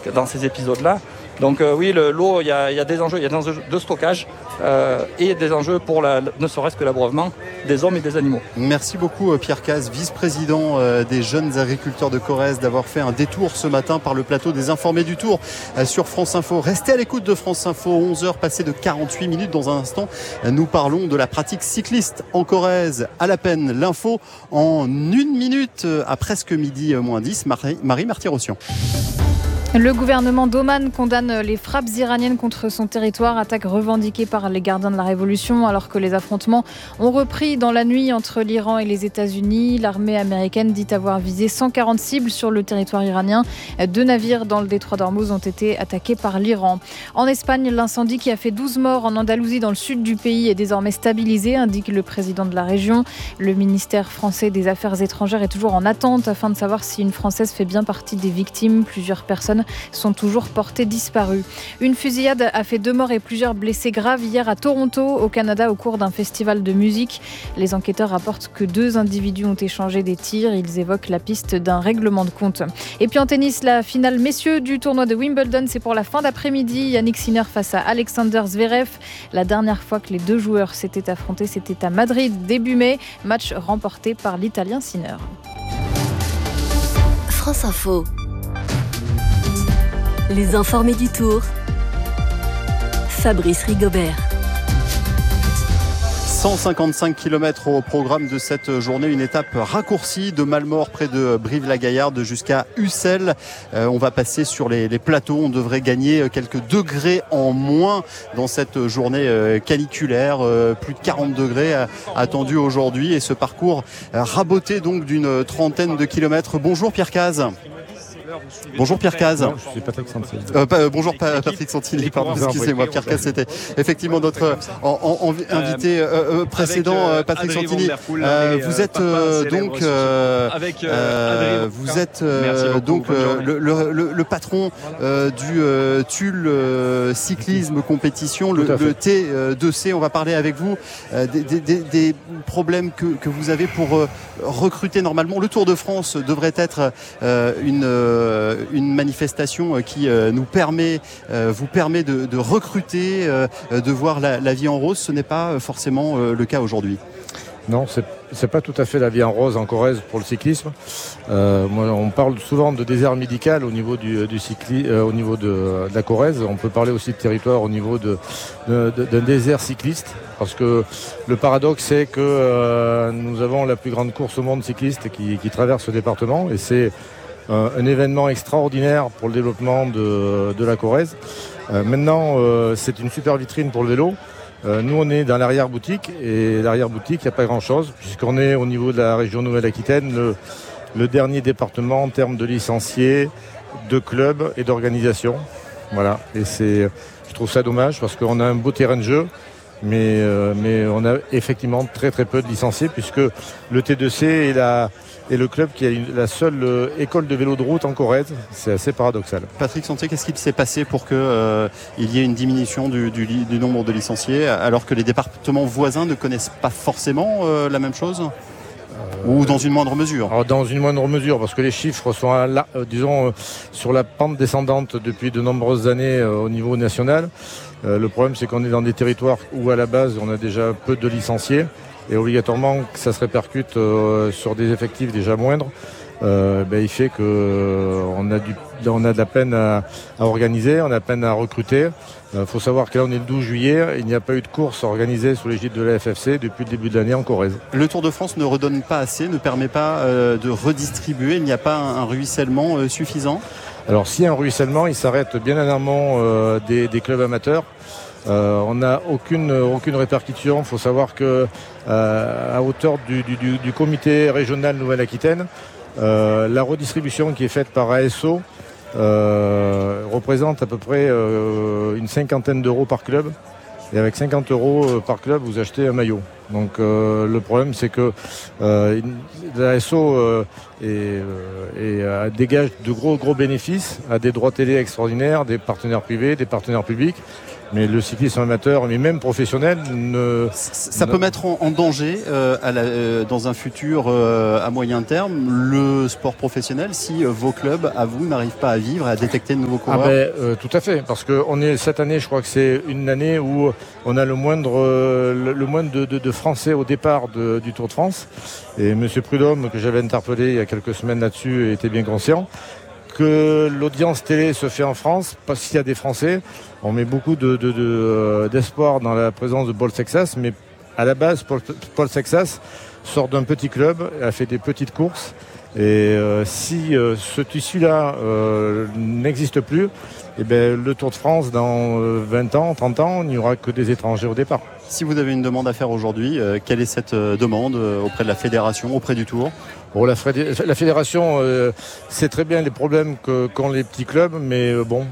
dans ces épisodes-là. Donc oui, l'eau, il y a des enjeux de stockage et des enjeux pour ne serait-ce que l'abreuvement des hommes et des animaux. Merci beaucoup Pierre Cazes, vice-président des jeunes agriculteurs de Corrèze, d'avoir fait un détour ce matin par le plateau des Informés du Tour sur France Info. Restez à l'écoute de France Info, 11h passées de 48 minutes. Dans un instant, nous parlons de la pratique cycliste en Corrèze. À la peine, l'info en 1 minute à presque midi moins 10. Marie Marty-Rossian. Le gouvernement d'Oman condamne les frappes iraniennes contre son territoire, attaque revendiquée par les gardiens de la Révolution, alors que les affrontements ont repris dans la nuit entre l'Iran et les États-Unis. L'armée américaine dit avoir visé 140 cibles sur le territoire iranien. 2 navires dans le détroit d'Ormuz ont été attaqués par l'Iran. En Espagne, l'incendie qui a fait 12 morts en Andalousie, dans le sud du pays, est désormais stabilisé, indique le président de la région. Le ministère français des Affaires étrangères est toujours en attente afin de savoir si une Française fait bien partie des victimes. Plusieurs personnes sont toujours portées disparues. Une fusillade a fait 2 morts et plusieurs blessés graves hier à Toronto, au Canada, au cours d'un festival de musique. Les enquêteurs rapportent que 2 individus ont échangé des tirs. Ils évoquent la piste d'un règlement de compte. Et puis en tennis, la finale messieurs du tournoi de Wimbledon, c'est pour la fin d'après-midi. Yannick Sinner face à Alexander Zverev. La dernière fois que les 2 joueurs s'étaient affrontés, c'était à Madrid début mai. Match remporté par l'Italien Sinner. France Info. Les Informés du Tour. Fabrice Rigobert. 155 km au programme de cette journée, une étape raccourcie de Malmort près de Brive-la-Gaillarde jusqu'à Ussel. On va passer sur les plateaux, on devrait gagner quelques degrés en moins dans cette journée caniculaire, plus de 40 degrés attendus aujourd'hui et ce parcours raboté donc d'une trentaine de kilomètres. Bonjour Pierre Cazes. Bonjour Pierre Cazes. Non, je suis Patrick Santini. Bonjour Patrick Santini, pardon, excusez-moi. Pierre Cazes, c'était effectivement notre invité précédent, Patrick Santini. Vous êtes donc le patron du Tulle Cyclisme Compétition, le T2C. On va parler avec vous des problèmes que vous avez pour recruter normalement. Le Tour de France devrait être une manifestation qui vous permet de recruter, de voir la vie en rose. Ce n'est pas forcément le cas aujourd'hui. Non, c'est pas tout à fait la vie en rose en Corrèze pour le cyclisme. On parle souvent de désert médical au niveau au niveau de la Corrèze. On peut parler aussi de territoire au niveau d'un désert cycliste, parce que le paradoxe c'est que nous avons la plus grande course au monde cycliste qui traverse ce département, et c'est un événement extraordinaire pour le développement de la Corrèze. Maintenant, c'est une super vitrine pour le vélo. Nous, on est dans l'arrière-boutique, et l'arrière-boutique, il n'y a pas grand-chose, puisqu'on est au niveau de la région Nouvelle-Aquitaine, le dernier département en termes de licenciés, de clubs et d'organisation. Voilà, et je trouve ça dommage, parce qu'on a un beau terrain de jeu, mais on a effectivement très très peu de licenciés, puisque le T2C est le club qui a la seule école de vélo de route en Corrèze. C'est assez paradoxal. Patrick Santini, qu'est-ce qui s'est passé pour qu'il y ait une diminution du nombre de licenciés, alors que les départements voisins ne connaissent pas forcément la même chose, ou dans une moindre mesure? Alors, dans une moindre mesure, parce que les chiffres sont sur la pente descendante depuis de nombreuses années au niveau national. Le problème, c'est qu'on est dans des territoires où à la base on a déjà peu de licenciés, et obligatoirement que ça se répercute sur des effectifs déjà moindres. Il fait qu'on a de la peine à organiser, on a peine à recruter. Faut savoir que là on est le 12 juillet, il n'y a pas eu de course organisée sous l'égide de la FFC depuis le début de l'année en Corrèze. Le Tour de France ne redonne pas assez, ne permet pas de redistribuer, il n'y a pas un ruissellement suffisant? Alors s'il y a un ruissellement, il s'arrête bien en amont des clubs amateurs. On n'a aucune répercussion. Il faut savoir que à hauteur du comité régional Nouvelle-Aquitaine, la redistribution qui est faite par ASO représente à peu près une 50aine d'euros par club. Et avec 50 euros par club, vous achetez un maillot. Donc le problème, c'est que l'ASO dégage de gros bénéfices, a des droits télé extraordinaires, des partenaires privés, des partenaires publics. Mais le cyclisme amateur, mais même professionnel, ça peut mettre en danger dans un futur à moyen terme le sport professionnel si vos clubs, à vous, n'arrivent pas à vivre et à détecter de nouveaux coureurs. Tout à fait, parce que cette année, je crois que c'est une année où on a le moindre de Français au départ du Tour de France. Et M. Prudhomme, que j'avais interpellé il y a quelques semaines là-dessus, était bien conscient que l'audience télé se fait en France, parce qu'il y a des Français. On met beaucoup d'espoir dans la présence de Paul Sexas, mais à la base, Paul Sexas sort d'un petit club, a fait des petites courses. Et si ce tissu-là n'existe plus, le Tour de France, dans 20 ans, 30 ans, il n'y aura que des étrangers au départ. Si vous avez une demande à faire aujourd'hui, quelle est cette demande auprès de la fédération, auprès du Tour ? La fédération sait très bien les problèmes qu'ont les petits clubs, mais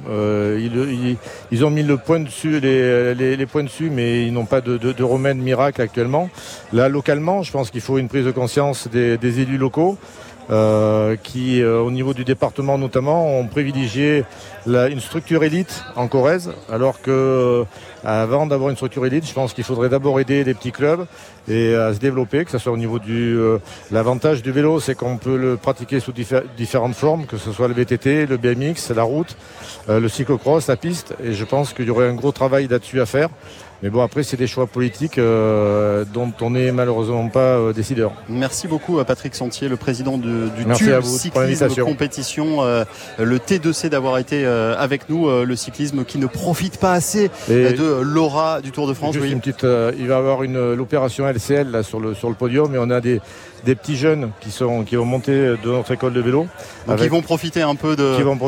ils ont mis le point dessus, les points dessus, mais ils n'ont pas de remède miracle actuellement. Là, localement, je pense qu'il faut une prise de conscience des élus locaux. Qui, au niveau du département notamment, ont privilégié une structure élite en Corrèze, alors que avant d'avoir une structure élite, je pense qu'il faudrait d'abord aider les petits clubs et à se développer, que ce soit au niveau l'avantage du vélo, c'est qu'on peut le pratiquer sous différentes formes, que ce soit le VTT, le BMX, la route, le cyclocross, la piste, et je pense qu'il y aurait un gros travail là-dessus à faire. Mais bon, après, c'est des choix politiques dont on n'est malheureusement pas décideur. Merci beaucoup à Patrick Sentier, le président du TUL Cyclisme Compétition, le T2C, d'avoir été avec nous. Le cyclisme qui ne profite pas assez de l'aura du Tour de France. Juste il va y avoir l'opération LCL là, sur le podium, et on a des petits jeunes qui vont monter de notre école de vélo. Donc qui vont profiter un peu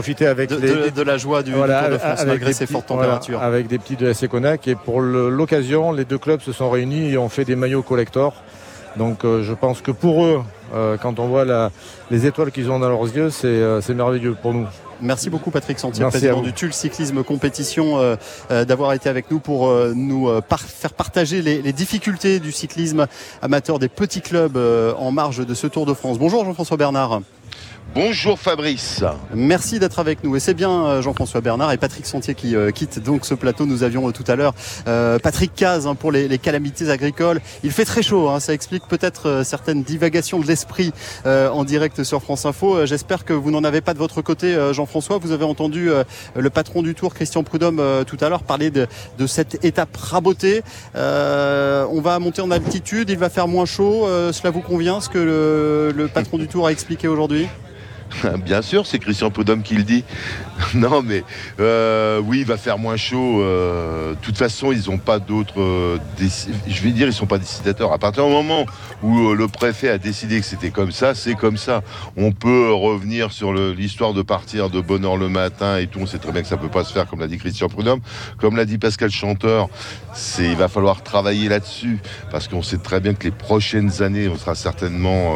de la joie du Tour de France malgré ces fortes températures. Avec des petits de la Seconac, et pour l'occasion, les deux clubs se sont réunis et ont fait des maillots collector. Donc je pense que pour eux, quand on voit les étoiles qu'ils ont dans leurs yeux, c'est merveilleux pour nous. Merci beaucoup Patrick Sentier, président du TUL Cyclisme Compétition, d'avoir été avec nous pour nous faire partager les difficultés du cyclisme amateur des petits clubs en marge de ce Tour de France. Bonjour Jean-François Bernard. Bonjour Fabrice. Merci d'être avec nous. Et c'est bien Jean-François Bernard et Patrick Sentier qui quittent donc ce plateau. Nous avions tout à l'heure Patrick Caz pour les calamités agricoles. Il fait très chaud, ça explique peut-être certaines divagations de l'esprit en direct sur France Info. J'espère que vous n'en avez pas de votre côté, Jean-François. Vous avez entendu le patron du Tour, Christian Prudhomme, tout à l'heure parler de cette étape rabotée. On va monter en altitude, il va faire moins chaud. Cela vous convient, ce que le patron du Tour a expliqué aujourd'hui ? Bien sûr, c'est Christian Prudhomme qui le dit. Non, mais oui, il va faire moins chaud. De toute façon, ils n'ont pas d'autres. Je vais dire, ils ne sont pas décidateurs. À partir du moment où le préfet a décidé que c'était comme ça, c'est comme ça. On peut revenir sur l'histoire de partir de bonne heure le matin et tout. On sait très bien que ça ne peut pas se faire, comme l'a dit Christian Prudhomme. Comme l'a dit Pascal Chanteur, il va falloir travailler là-dessus. Parce qu'on sait très bien que les prochaines années, on sera certainement.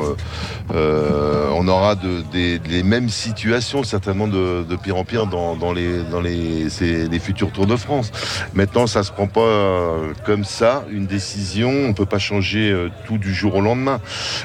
On aura les mêmes situations, certainement de pire en pire dans les futurs Tours de France. Maintenant, ça se prend pas comme ça, une décision. On ne peut pas changer tout du jour au lendemain.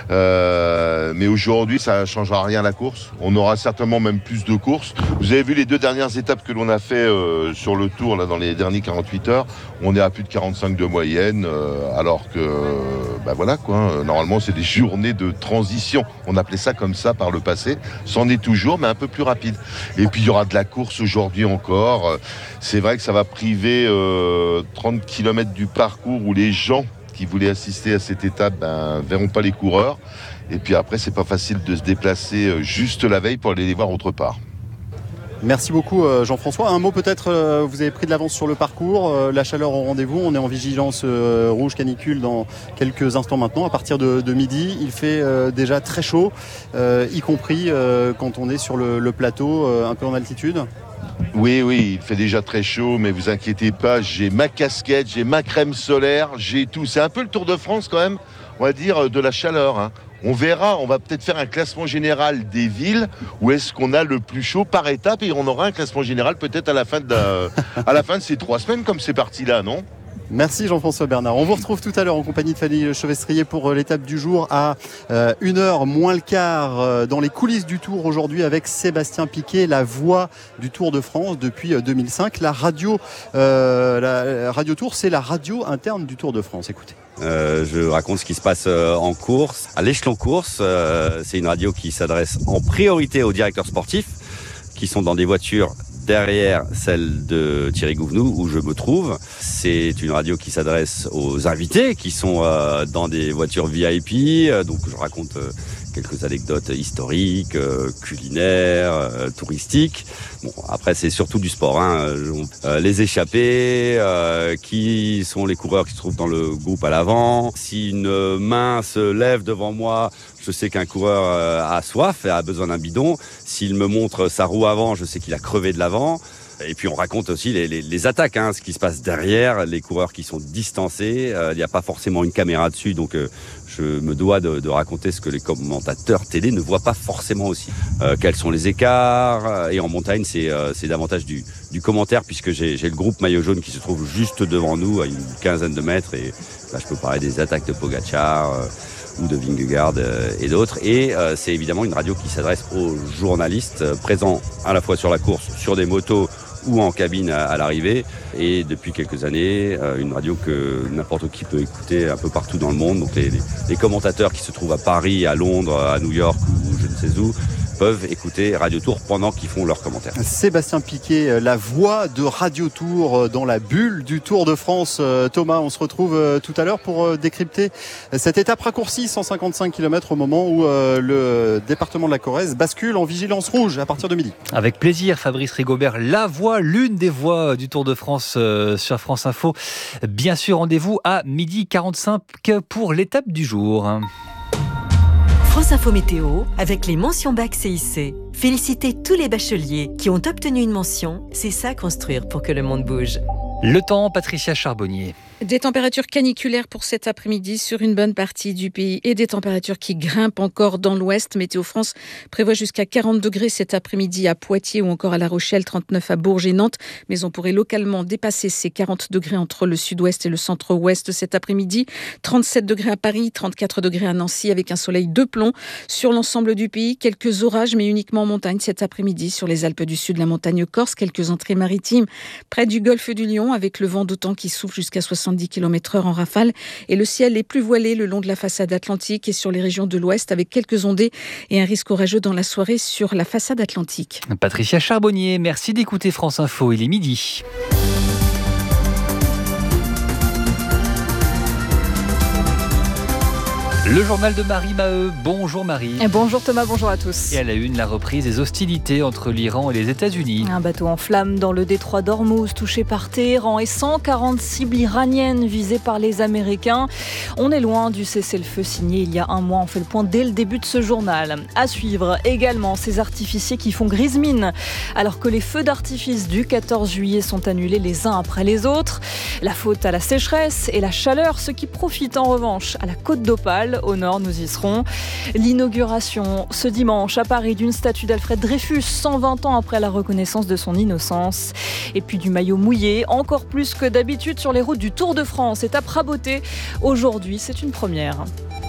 Mais aujourd'hui, ça ne changera rien à la course. On aura certainement même plus de courses. Vous avez vu les 2 dernières étapes que l'on a fait sur le Tour, là, dans les derniers 48 heures. On est à plus de 45 de moyenne, alors que, voilà quoi. Normalement, c'est des journées de transition. On appelait ça comme ça par le passé. C'en est toujours, mais un peu plus rapide. Et puis il y aura de la course aujourd'hui encore. C'est vrai que ça va priver 30 km du parcours où les gens qui voulaient assister à cette étape verront pas les coureurs. Et puis après, c'est pas facile de se déplacer juste la veille pour aller les voir autre part. Merci beaucoup Jean-François. Un mot peut-être, vous avez pris de l'avance sur le parcours, la chaleur au rendez-vous, on est en vigilance rouge canicule dans quelques instants maintenant. À partir de midi, il fait déjà très chaud, y compris quand on est sur le plateau, un peu en altitude. Oui, il fait déjà très chaud, mais vous inquiétez pas, j'ai ma casquette, j'ai ma crème solaire, j'ai tout. C'est un peu le Tour de France quand même, on va dire, de la chaleur. On verra, on va peut-être faire un classement général des villes où est-ce qu'on a le plus chaud par étape, et on aura un classement général peut-être à la fin de ces 3 semaines comme c'est parti là, non ? Merci Jean-François Bernard. On vous retrouve tout à l'heure en compagnie de Fanny Chevestrier pour l'étape du jour à 1h moins le quart dans les coulisses du Tour aujourd'hui avec Sébastien Piquet, la voix du Tour de France depuis 2005. La radio Tour, c'est la radio interne du Tour de France. Écoutez. Je raconte ce qui se passe en course. À l'échelon course, c'est une radio qui s'adresse en priorité aux directeurs sportifs qui sont dans des voitures derrière celle de Thierry Gouvenou où je me trouve. C'est une radio qui s'adresse aux invités qui sont dans des voitures VIP. Donc je raconte quelques anecdotes historiques, culinaires, touristiques. Bon, après c'est surtout du sport. Les échappés, qui sont les coureurs qui se trouvent dans le groupe à l'avant. Si une main se lève devant moi, je sais qu'un coureur a soif et a besoin d'un bidon. S'il me montre sa roue avant, je sais qu'il a crevé de l'avant. Et puis on raconte aussi les attaques, ce qui se passe derrière, les coureurs qui sont distancés. Il n'y a pas forcément une caméra dessus, donc je me dois de raconter ce que les commentateurs télé ne voient pas forcément aussi. Quels sont les écarts. Et en montagne, c'est davantage du commentaire, puisque j'ai le groupe maillot jaune qui se trouve juste devant nous, à une quinzaine de mètres. Et là, je peux parler des attaques de Pogacar ou de Vingegaard et d'autres. Et c'est évidemment une radio qui s'adresse aux journalistes présents à la fois sur la course, sur des motos ou en cabine à l'arrivée. Et depuis quelques années, une radio que n'importe qui peut écouter un peu partout dans le monde. Donc les commentateurs qui se trouvent à Paris, à Londres, à New York ou je ne sais où, peuvent écouter Radio Tour pendant qu'ils font leurs commentaires. Sébastien Piquet, la voix de Radio Tour dans la bulle du Tour de France. Thomas, on se retrouve tout à l'heure pour décrypter cette étape raccourcie, 155 km au moment où le département de la Corrèze bascule en vigilance rouge à partir de midi. Avec plaisir, Fabrice Rigobert, la voix, l'une des voix du Tour de France sur France Info. Bien sûr, rendez-vous à 12h45 pour l'étape du jour. France Info Météo avec les mentions bac CIC. Félicitez tous les bacheliers qui ont obtenu une mention. C'est ça construire pour que le monde bouge. Le temps, Patricia Charbonnier. Des températures caniculaires pour cet après-midi sur une bonne partie du pays et des températures qui grimpent encore dans l'ouest. Météo France prévoit jusqu'à 40 degrés cet après-midi à Poitiers ou encore à La Rochelle, 39 à Bourges et Nantes. Mais on pourrait localement dépasser ces 40 degrés entre le sud-ouest et le centre-ouest cet après-midi. 37 degrés à Paris, 34 degrés à Nancy avec un soleil de plomb sur l'ensemble du pays. Quelques orages mais uniquement en montagne cet après-midi sur les Alpes du Sud, la montagne corse. Quelques entrées maritimes près du golfe du Lion avec le vent d'automne qui souffle jusqu'à 70 km/h en rafale et le ciel est plus voilé le long de la façade atlantique et sur les régions de l'ouest avec quelques ondées et un risque orageux dans la soirée sur la façade atlantique. Patricia Charbonnier, merci d'écouter France Info, il est midi. Le journal de Marie Maheu. Bonjour Marie. Et bonjour Thomas, bonjour à tous. Et à la une, la reprise des hostilités entre l'Iran et les États-Unis. Un bateau en flammes dans le détroit d'Ormuz, touché par Téhéran et 140 cibles iraniennes visées par les Américains. On est loin du cessez-le-feu signé il y a un mois. On fait le point dès le début de ce journal. À suivre également ces artificiers qui font grise mine alors que les feux d'artifice du 14 juillet sont annulés les uns après les autres. La faute à la sécheresse et la chaleur, ce qui profite en revanche à la Côte d'Opale. Au nord, nous y serons. L'inauguration ce dimanche à Paris d'une statue d'Alfred Dreyfus, 120 ans après la reconnaissance de son innocence. Et puis du maillot mouillé, encore plus que d'habitude sur les routes du Tour de France. Étape rabotée. Aujourd'hui, c'est une première.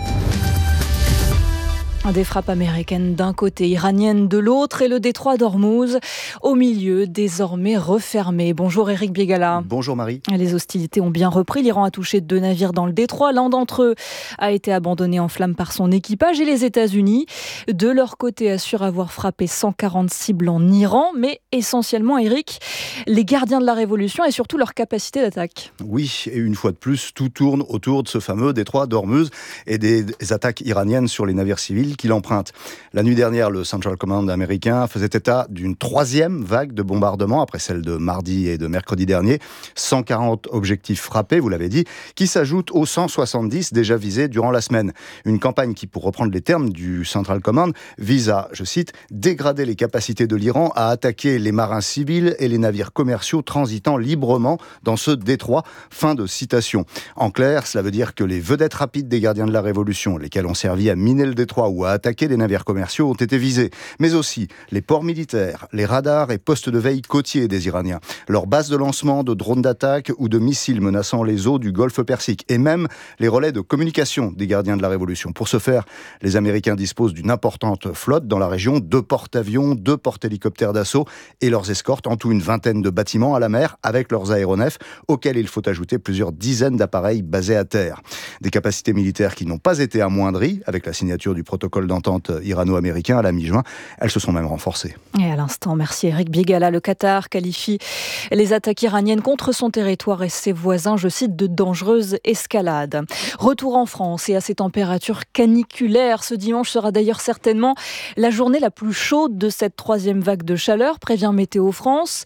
Des frappes américaines d'un côté, iraniennes de l'autre et le détroit d'Ormuz au milieu, désormais refermé. Bonjour Éric Biégala. Bonjour Marie. Les hostilités ont bien repris. L'Iran a touché 2 navires dans le détroit. L'un d'entre eux a été abandonné en flammes par son équipage et les États-Unis, de leur côté, assurent avoir frappé 140 cibles en Iran, mais essentiellement, Éric, les gardiens de la révolution et surtout leur capacité d'attaque. Oui, et une fois de plus, tout tourne autour de ce fameux détroit d'Ormuz et des attaques iraniennes sur les navires civils qui l'empruntent. La nuit dernière, le Central Command américain faisait état d'une 3e vague de bombardements après celle de mardi et de mercredi dernier. 140 objectifs frappés, vous l'avez dit, qui s'ajoutent aux 170 déjà visés durant la semaine. Une campagne qui, pour reprendre les termes du Central Command, vise à, je cite, dégrader les capacités de l'Iran à attaquer les marins civils et les navires commerciaux transitant librement dans ce détroit. Fin de citation. En clair, cela veut dire que les vedettes rapides des gardiens de la Révolution, lesquels ont servi à miner le détroit ou ou à attaquer des navires commerciaux ont été visés, mais aussi les ports militaires, les radars et postes de veille côtiers des Iraniens, leurs bases de lancement de drones d'attaque ou de missiles menaçant les eaux du Golfe Persique et même les relais de communication des gardiens de la Révolution. Pour ce faire, les Américains disposent d'une importante flotte dans la région, 2 porte-avions, 2 porte-hélicoptères d'assaut et leurs escortes, en tout une vingtaine de bâtiments à la mer avec leurs aéronefs, auxquels il faut ajouter plusieurs dizaines d'appareils basés à terre. Des capacités militaires qui n'ont pas été amoindries avec la signature du protocole d'entente irano-américain à la mi-juin. Elles se sont même renforcées. Et à l'instant, merci Eric Bigala. Le Qatar qualifie les attaques iraniennes contre son territoire et ses voisins, je cite, de dangereuses escalades. Retour en France et à ces températures caniculaires. Ce dimanche sera d'ailleurs certainement la journée la plus chaude de cette 3e vague de chaleur, prévient Météo France.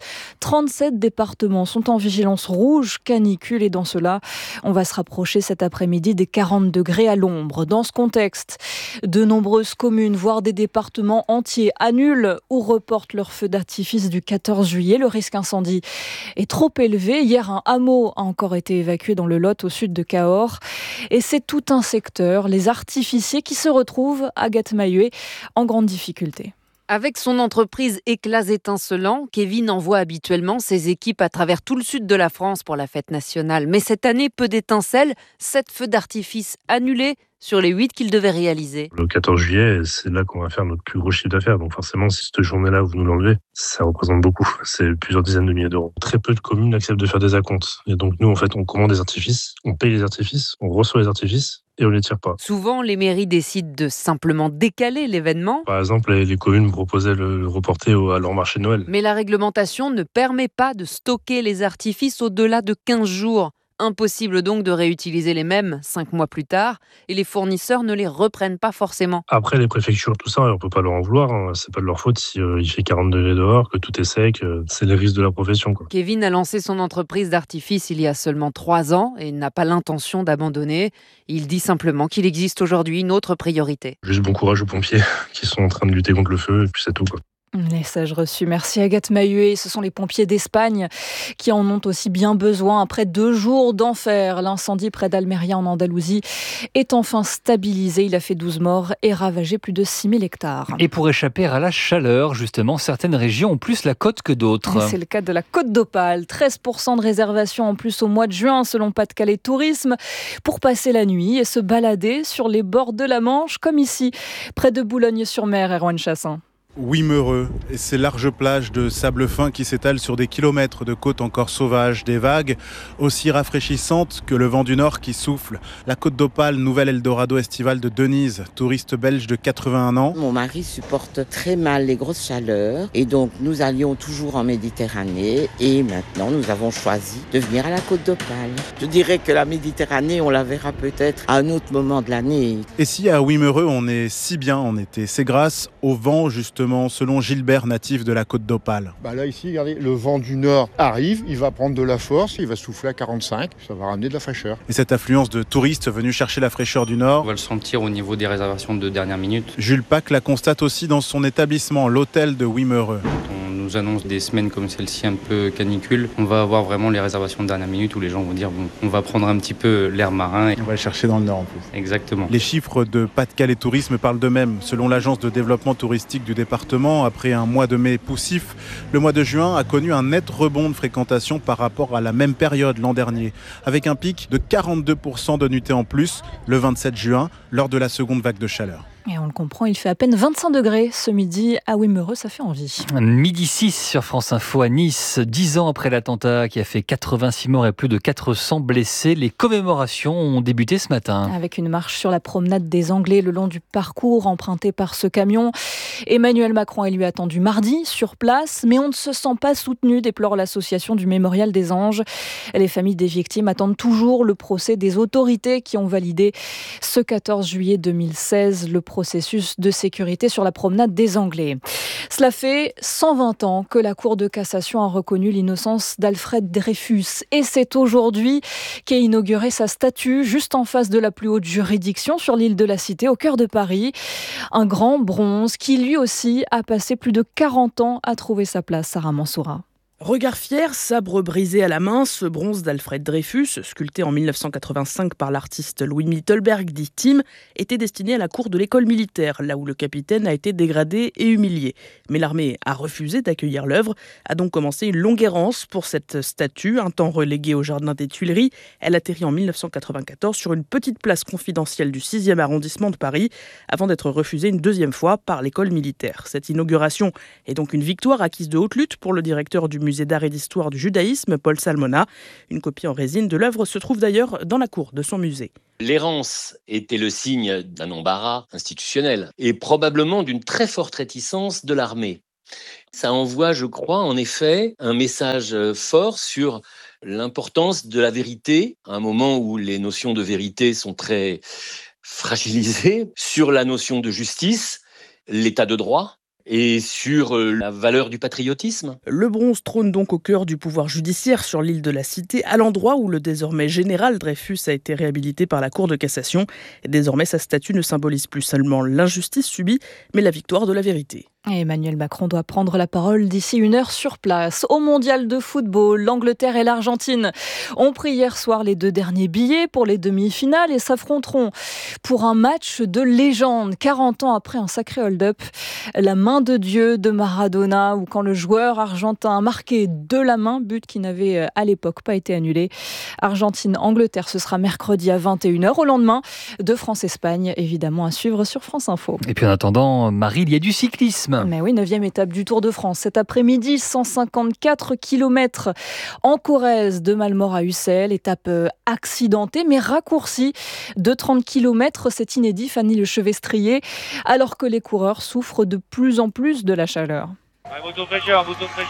37 départements sont en vigilance rouge, canicule, et dans cela, on va se rapprocher cet après-midi des 40 degrés à l'ombre. Dans ce contexte, de nombreuses communes, voire des départements entiers, annulent ou reportent leur feu d'artifice du 14 juillet. Le risque incendie est trop élevé. Hier, un hameau a encore été évacué dans le Lot, au sud de Cahors. Et c'est tout un secteur, les artificiers, qui se retrouvent, Agathe Mailluet, en grande difficulté. Avec son entreprise Éclats étincelants, Kevin envoie habituellement ses équipes à travers tout le sud de la France pour la fête nationale. Mais cette année, peu d'étincelles, 7 feux d'artifice annulés sur les 8 qu'il devait réaliser. Le 14 juillet, c'est là qu'on va faire notre plus gros chiffre d'affaires. Donc forcément, si cette journée-là, vous nous l'enlevez, ça représente beaucoup. C'est plusieurs dizaines de milliers d'euros. Très peu de communes acceptent de faire des acomptes. Et donc nous, en fait, on commande des artifices, on paye les artifices, on reçoit les artifices et on les tire pas. Souvent, les mairies décident de simplement décaler l'événement. Par exemple, les communes proposaient le reporter à leur marché de Noël. Mais la réglementation ne permet pas de stocker les artifices au-delà de 15 jours. Impossible donc de réutiliser les mêmes 5 mois plus tard, et les fournisseurs ne les reprennent pas forcément. Après, les préfectures, tout ça, on peut pas leur en vouloir. C'est pas de leur faute si il fait 40 degrés dehors, que tout est sec. C'est les risques de la profession, quoi. Kevin a lancé son entreprise d'artifice il y a seulement 3 ans et n'a pas l'intention d'abandonner. Il dit simplement qu'il existe aujourd'hui une autre priorité. Juste bon courage aux pompiers qui sont en train de lutter contre le feu, et puis c'est tout, quoi. Message reçu. Merci Agathe Mailluet. Ce sont les pompiers d'Espagne qui en ont aussi bien besoin. Après 2 jours d'enfer, l'incendie près d'Almeria en Andalousie est enfin stabilisé. Il a fait 12 morts et ravagé plus de 6000 hectares. Et pour échapper à la chaleur, justement, certaines régions ont plus la côte que d'autres. C'est le cas de la Côte d'Opale. 13% de réservations en plus au mois de juin, selon Pas-de-Calais Tourisme, pour passer la nuit et se balader sur les bords de la Manche, comme ici, près de Boulogne-sur-Mer, Erwan Chassin. Wimereux et ces larges plages de sable fin qui s'étalent sur des kilomètres de côtes encore sauvages, des vagues aussi rafraîchissantes que le vent du nord qui souffle. La Côte d'Opale, nouvelle Eldorado estivale de Denise, touriste belge de 81 ans. Mon mari supporte très mal les grosses chaleurs et donc nous allions toujours en Méditerranée et maintenant nous avons choisi de venir à la Côte d'Opale. Je dirais que la Méditerranée, on la verra peut-être à un autre moment de l'année. Et si à Wimereux on est si bien en été, c'est grâce au vent justement, selon Gilbert, natif de la Côte d'Opale. Là ici, regardez, le vent du nord arrive, il va prendre de la force, il va souffler à 45, ça va ramener de la fraîcheur. Et cette affluence de touristes venus chercher la fraîcheur du nord, on va le sentir au niveau des réservations de dernière minute. Jules Pac la constate aussi dans son établissement, l'hôtel de Wimereux. On nous annonce des semaines comme celle-ci un peu canicule, on va avoir vraiment les réservations de dernière minute où les gens vont dire bon, on va prendre un petit peu l'air marin. Et on va le chercher dans le nord en plus. Exactement. Les chiffres de Pas-de-Calais Tourisme parlent d'eux-mêmes. Selon l'agence de développement touristique du département, après un mois de mai poussif, le mois de juin a connu un net rebond de fréquentation par rapport à la même période l'an dernier, avec un pic de 42% de nuitées en plus le 27 juin, lors de la seconde vague de chaleur. Et on le comprend, il fait à peine 25 degrés ce midi à Wimereux, ça fait envie. Midi 6 sur France Info à Nice, 10 ans après l'attentat qui a fait 86 morts et plus de 400 blessés, les commémorations ont débuté ce matin. Avec une marche sur la promenade des Anglais le long du parcours emprunté par ce camion. Emmanuel Macron est lui attendu mardi sur place, mais on ne se sent pas soutenu, déplore l'association du Mémorial des Anges. Les familles des victimes attendent toujours le procès des autorités qui ont validé ce 14 juillet 2016 le processus de sécurité sur la promenade des Anglais. Cela fait 120 ans que la Cour de cassation a reconnu l'innocence d'Alfred Dreyfus. Et c'est aujourd'hui qu'est inaugurée sa statue juste en face de la plus haute juridiction sur l'île de la Cité, au cœur de Paris. Un grand bronze qui lui aussi a passé plus de 40 ans à trouver sa place, Sarah Mansoura. Regard fier, sabre brisé à la main, ce bronze d'Alfred Dreyfus, sculpté en 1985 par l'artiste Louis Mittelberg, dit Tim, était destiné à la cour de l'école militaire, là où le capitaine a été dégradé et humilié. Mais l'armée a refusé d'accueillir l'œuvre, a donc commencé une longue errance pour cette statue, un temps reléguée au jardin des Tuileries. Elle atterrit en 1994 sur une petite place confidentielle du 6e arrondissement de Paris, avant d'être refusée une deuxième fois par l'école militaire. Cette inauguration est donc une victoire acquise de haute lutte pour le directeur du musée d'art et d'histoire du judaïsme, Paul Salmona. Une copie en résine de l'œuvre se trouve d'ailleurs dans la cour de son musée. L'errance était le signe d'un embarras institutionnel et probablement d'une très forte réticence de l'armée. Ça envoie, je crois, en effet, un message fort sur l'importance de la vérité, à un moment où les notions de vérité sont très fragilisées, sur la notion de justice, l'état de droit, et sur la valeur du patriotisme. Le bronze trône donc au cœur du pouvoir judiciaire sur l'île de la Cité, à l'endroit où le désormais général Dreyfus a été réhabilité par la Cour de cassation. Désormais, sa statue ne symbolise plus seulement l'injustice subie, mais la victoire de la vérité. Et Emmanuel Macron doit prendre la parole d'ici 1 heure sur place. Au mondial de football, l'Angleterre et l'Argentine ont pris hier soir les 2 derniers billets pour les demi-finales et s'affronteront pour un match de légende. 40 ans après un sacré hold-up, la main de Dieu de Maradona, ou quand le joueur argentin a marqué de la main, but qui n'avait à l'époque pas été annulé. Argentine-Angleterre, ce sera mercredi à 21h. Au lendemain de France-Espagne, évidemment à suivre sur France Info. Et puis en attendant, Marie, il y a du cyclisme. Mais oui, 9e étape du Tour de France. Cet après-midi, 154 km en Corrèze, de Malmort à Ussel. Étape accidentée, mais raccourcie de 30 km. C'est inédit, Fanny Lechevestrier, alors que les coureurs souffrent de plus en plus de la chaleur. Moto fraîcheur.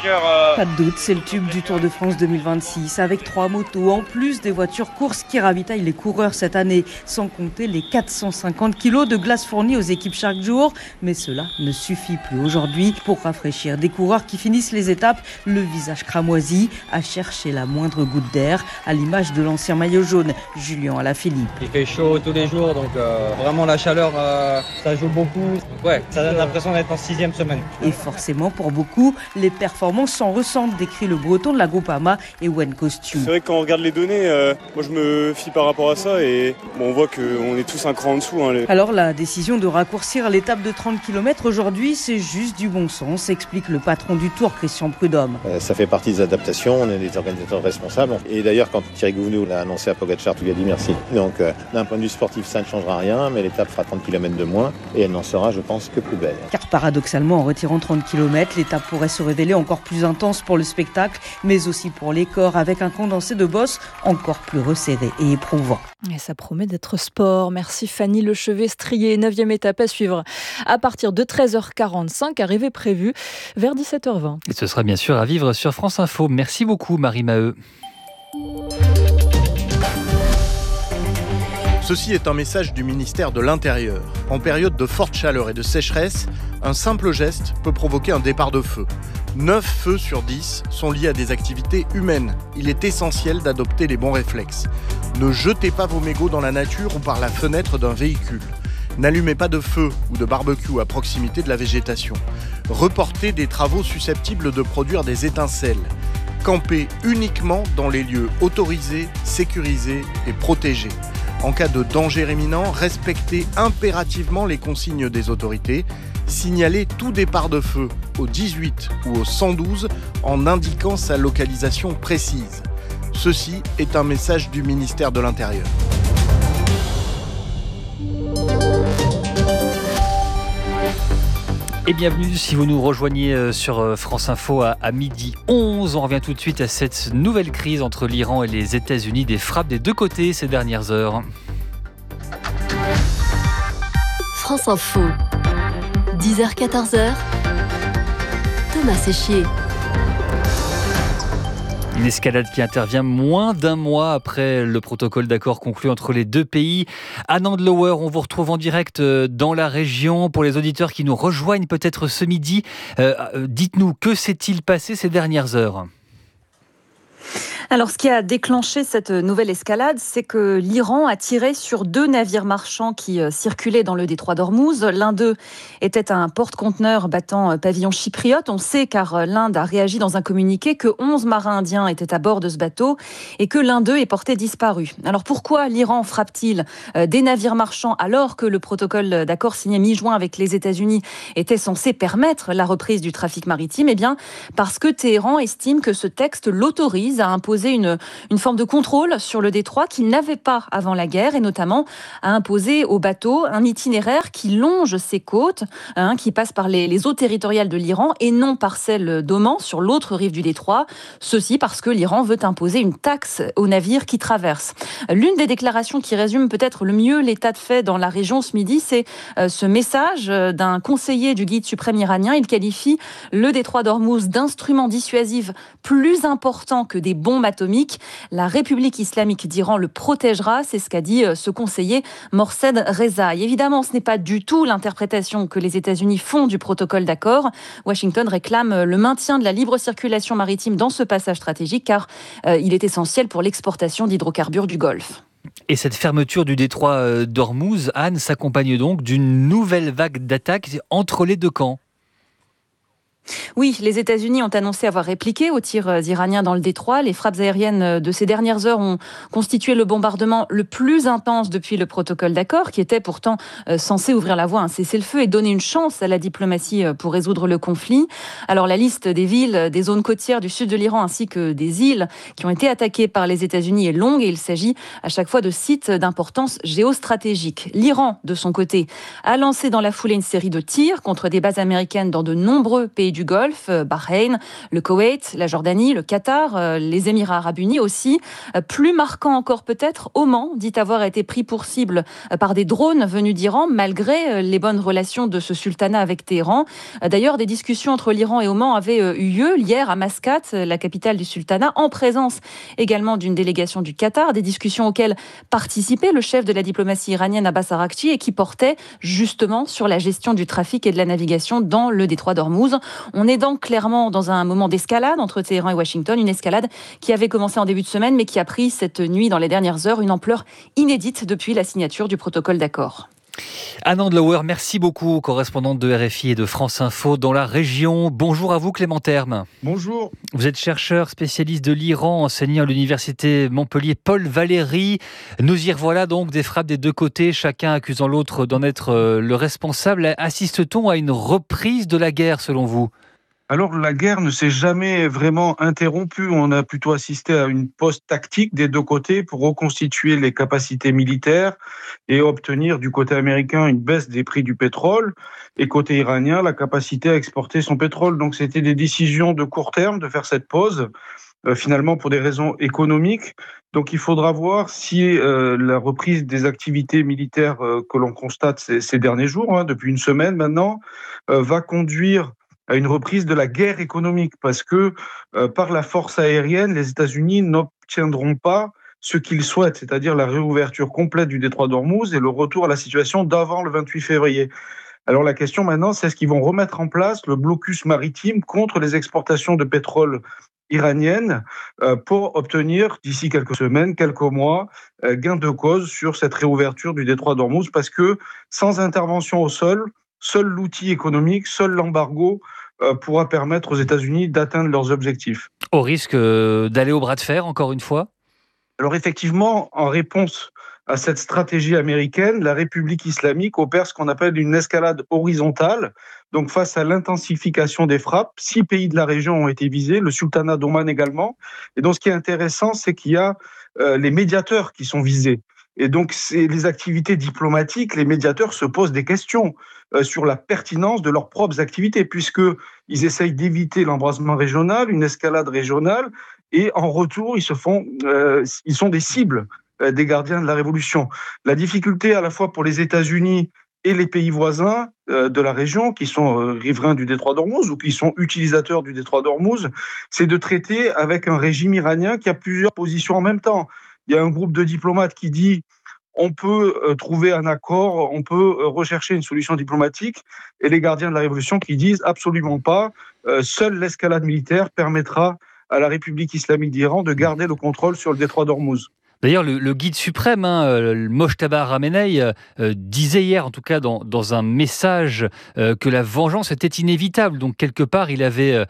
Pas de doute, c'est le tube du Tour de France 2026, avec 3 motos, en plus des voitures courses qui ravitaillent les coureurs cette année, sans compter les 450 kilos de glace fournis aux équipes chaque jour. Mais cela ne suffit plus aujourd'hui pour rafraîchir des coureurs qui finissent les étapes, le visage cramoisi, à chercher la moindre goutte d'air, à l'image de l'ancien maillot jaune, Julien Alaphilippe. Il fait chaud tous les jours, donc vraiment la chaleur, ça joue beaucoup. Ouais, ça donne l'impression d'être en 6e semaine. Et forcément, pour beaucoup, les performances s'en ressentent, décrit le breton de la Groupama et One Costume. C'est vrai que quand on regarde les données, moi je me fie par rapport à ça et bon, on voit qu'on est tous un cran en dessous. Alors la décision de raccourcir l'étape de 30 km aujourd'hui, c'est juste du bon sens, explique le patron du Tour, Christian Prudhomme. Ça fait partie des adaptations, on est des organisateurs responsables. Et d'ailleurs, quand Thierry Gouvenou l'a annoncé à Pogacar, tout lui a dit merci. Donc d'un point de vue sportif, ça ne changera rien, mais l'étape fera 30 km de moins et elle n'en sera, je pense, que plus belle. Car paradoxalement, en retirant 30 km, l'étape pourrait se révéler encore plus intense pour le spectacle, mais aussi pour les corps, avec un condensé de bosses encore plus resserré et éprouvant. Et ça promet d'être sport. Merci Fanny Lechevestrier. 9e étape à suivre à partir de 13h45, arrivée prévue vers 17h20. Et ce sera bien sûr à vivre sur France Info. Merci beaucoup Marie Maheu. Ceci est un message du ministère de l'Intérieur. En période de forte chaleur et de sécheresse, un simple geste peut provoquer un départ de feu. 9 feux sur 10 sont liés à des activités humaines. Il est essentiel d'adopter les bons réflexes. Ne jetez pas vos mégots dans la nature ou par la fenêtre d'un véhicule. N'allumez pas de feu ou de barbecue à proximité de la végétation. Reportez des travaux susceptibles de produire des étincelles. Campez uniquement dans les lieux autorisés, sécurisés et protégés. En cas de danger imminent, respectez impérativement les consignes des autorités. Signalez tout départ de feu au 18 ou au 112 en indiquant sa localisation précise. Ceci est un message du ministère de l'Intérieur. Et bienvenue si vous nous rejoignez sur France Info à 12h11. On revient tout de suite à cette nouvelle crise entre l'Iran et les États-Unis, des frappes des deux côtés ces dernières heures. France Info, 10h-14h, Thomas Séchier. Une escalade qui intervient moins d'un mois après le protocole d'accord conclu entre les deux pays. Anne Andlauer, on vous retrouve en direct dans la région. Pour les auditeurs qui nous rejoignent peut-être ce midi, dites-nous, que s'est-il passé ces dernières heures ? Alors, ce qui a déclenché cette nouvelle escalade, c'est que l'Iran a tiré sur 2 navires marchands qui circulaient dans le détroit d'Ormuz. L'un d'eux était un porte-conteneur battant pavillon chypriote. On sait, car l'Inde a réagi dans un communiqué, que 11 marins indiens étaient à bord de ce bateau et que l'un d'eux est porté disparu. Alors, pourquoi l'Iran frappe-t-il des navires marchands alors que le protocole d'accord signé mi-juin avec les États-Unis était censé permettre la reprise du trafic maritime ? Eh bien, parce que Téhéran estime que ce texte l'autorise à imposer une forme de contrôle sur le détroit qu'il n'avait pas avant la guerre, et notamment à imposer aux bateaux un itinéraire qui longe ses côtes, qui passe par les eaux territoriales de l'Iran et non par celles d'Oman sur l'autre rive du détroit. Ceci parce que l'Iran veut imposer une taxe aux navires qui traversent. L'une des déclarations qui résume peut-être le mieux l'état de fait dans la région ce midi, c'est ce message d'un conseiller du guide suprême iranien. Il qualifie le détroit d'Ormuz d'instrument dissuasif plus important que des bombes atomiques. La République islamique d'Iran le protégera, c'est ce qu'a dit ce conseiller Morced Reza. Et évidemment, ce n'est pas du tout l'interprétation que les États-Unis font du protocole d'accord. Washington réclame le maintien de la libre circulation maritime dans ce passage stratégique, car il est essentiel pour l'exportation d'hydrocarbures du Golfe. Et cette fermeture du détroit d'Ormuz, Anne, s'accompagne donc d'une nouvelle vague d'attaques entre les deux camps. Oui, les États-Unis ont annoncé avoir répliqué aux tirs iraniens dans le détroit. Les frappes aériennes de ces dernières heures ont constitué le bombardement le plus intense depuis le protocole d'accord, qui était pourtant censé ouvrir la voie à un cessez-le-feu et donner une chance à la diplomatie pour résoudre le conflit. Alors la liste des villes, des zones côtières du sud de l'Iran ainsi que des îles qui ont été attaquées par les États-Unis est longue, et il s'agit à chaque fois de sites d'importance géostratégique. L'Iran, de son côté, a lancé dans la foulée une série de tirs contre des bases américaines dans de nombreux pays du Golfe, Bahreïn, le Koweït, la Jordanie, le Qatar, les Émirats arabes unis aussi. Plus marquant encore peut-être, Oman dit avoir été pris pour cible par des drones venus d'Iran, malgré les bonnes relations de ce sultanat avec Téhéran. D'ailleurs, des discussions entre l'Iran et Oman avaient eu lieu hier à Mascate, la capitale du sultanat, en présence également d'une délégation du Qatar, des discussions auxquelles participait le chef de la diplomatie iranienne Abbas Araghchi et qui portaient justement sur la gestion du trafic et de la navigation dans le détroit d'Ormuz. On est donc clairement dans un moment d'escalade entre Téhéran et Washington, une escalade qui avait commencé en début de semaine mais qui a pris cette nuit, dans les dernières heures, une ampleur inédite depuis la signature du protocole d'accord. Anne Andlauer, merci beaucoup, correspondante de RFI et de France Info dans la région. Bonjour à vous, Clément Terme. Bonjour. Vous êtes chercheur spécialiste de l'Iran, enseignant à l'université Montpellier Paul Valéry. Nous y revoilà donc, des frappes des deux côtés, chacun accusant l'autre d'en être le responsable. Assiste-t-on à une reprise de la guerre, selon vous ? Alors, la guerre ne s'est jamais vraiment interrompue. On a plutôt assisté à une pause tactique des deux côtés pour reconstituer les capacités militaires et obtenir du côté américain une baisse des prix du pétrole et côté iranien la capacité à exporter son pétrole. Donc, c'était des décisions de court terme de faire cette pause, finalement pour des raisons économiques. Donc, il faudra voir si la reprise des activités militaires que l'on constate ces derniers jours, depuis une semaine maintenant, va conduire à une reprise de la guerre économique, parce que par la force aérienne, les États-Unis n'obtiendront pas ce qu'ils souhaitent, c'est-à-dire la réouverture complète du détroit d'Ormuz et le retour à la situation d'avant le 28 février. Alors la question maintenant, c'est est-ce qu'ils vont remettre en place le blocus maritime contre les exportations de pétrole iraniennes pour obtenir, d'ici quelques semaines, quelques mois, gain de cause sur cette réouverture du détroit d'Ormuz, parce que sans intervention au sol, seul l'outil économique, seul l'embargo pourra permettre aux États-Unis d'atteindre leurs objectifs. Au risque d'aller au bras de fer, encore une fois ? Alors effectivement, en réponse à cette stratégie américaine, la République islamique opère ce qu'on appelle une escalade horizontale. Donc face à l'intensification des frappes, 6 pays de la région ont été visés, le sultanat d'Oman également. Et donc ce qui est intéressant, c'est qu'il y a les médiateurs qui sont visés. Et donc, c'est les activités diplomatiques, les médiateurs se posent des questions sur la pertinence de leurs propres activités, puisqu'ils essayent d'éviter l'embrasement régional, une escalade régionale, et en retour, ils sont des cibles des gardiens de la révolution. La difficulté à la fois pour les États-Unis et les pays voisins de la région, qui sont riverains du détroit d'Ormuz ou qui sont utilisateurs du détroit d'Ormuz, c'est de traiter avec un régime iranien qui a plusieurs positions en même temps. Il y a un groupe de diplomates qui dit on peut trouver un accord, on peut rechercher une solution diplomatique, et les gardiens de la révolution qui disent absolument pas, seule l'escalade militaire permettra à la République islamique d'Iran de garder le contrôle sur le détroit d'Ormuz. D'ailleurs, le guide suprême, Mojtaba Khamenei, disait hier, en tout cas dans un message, que la vengeance était inévitable. Donc, quelque part, il avait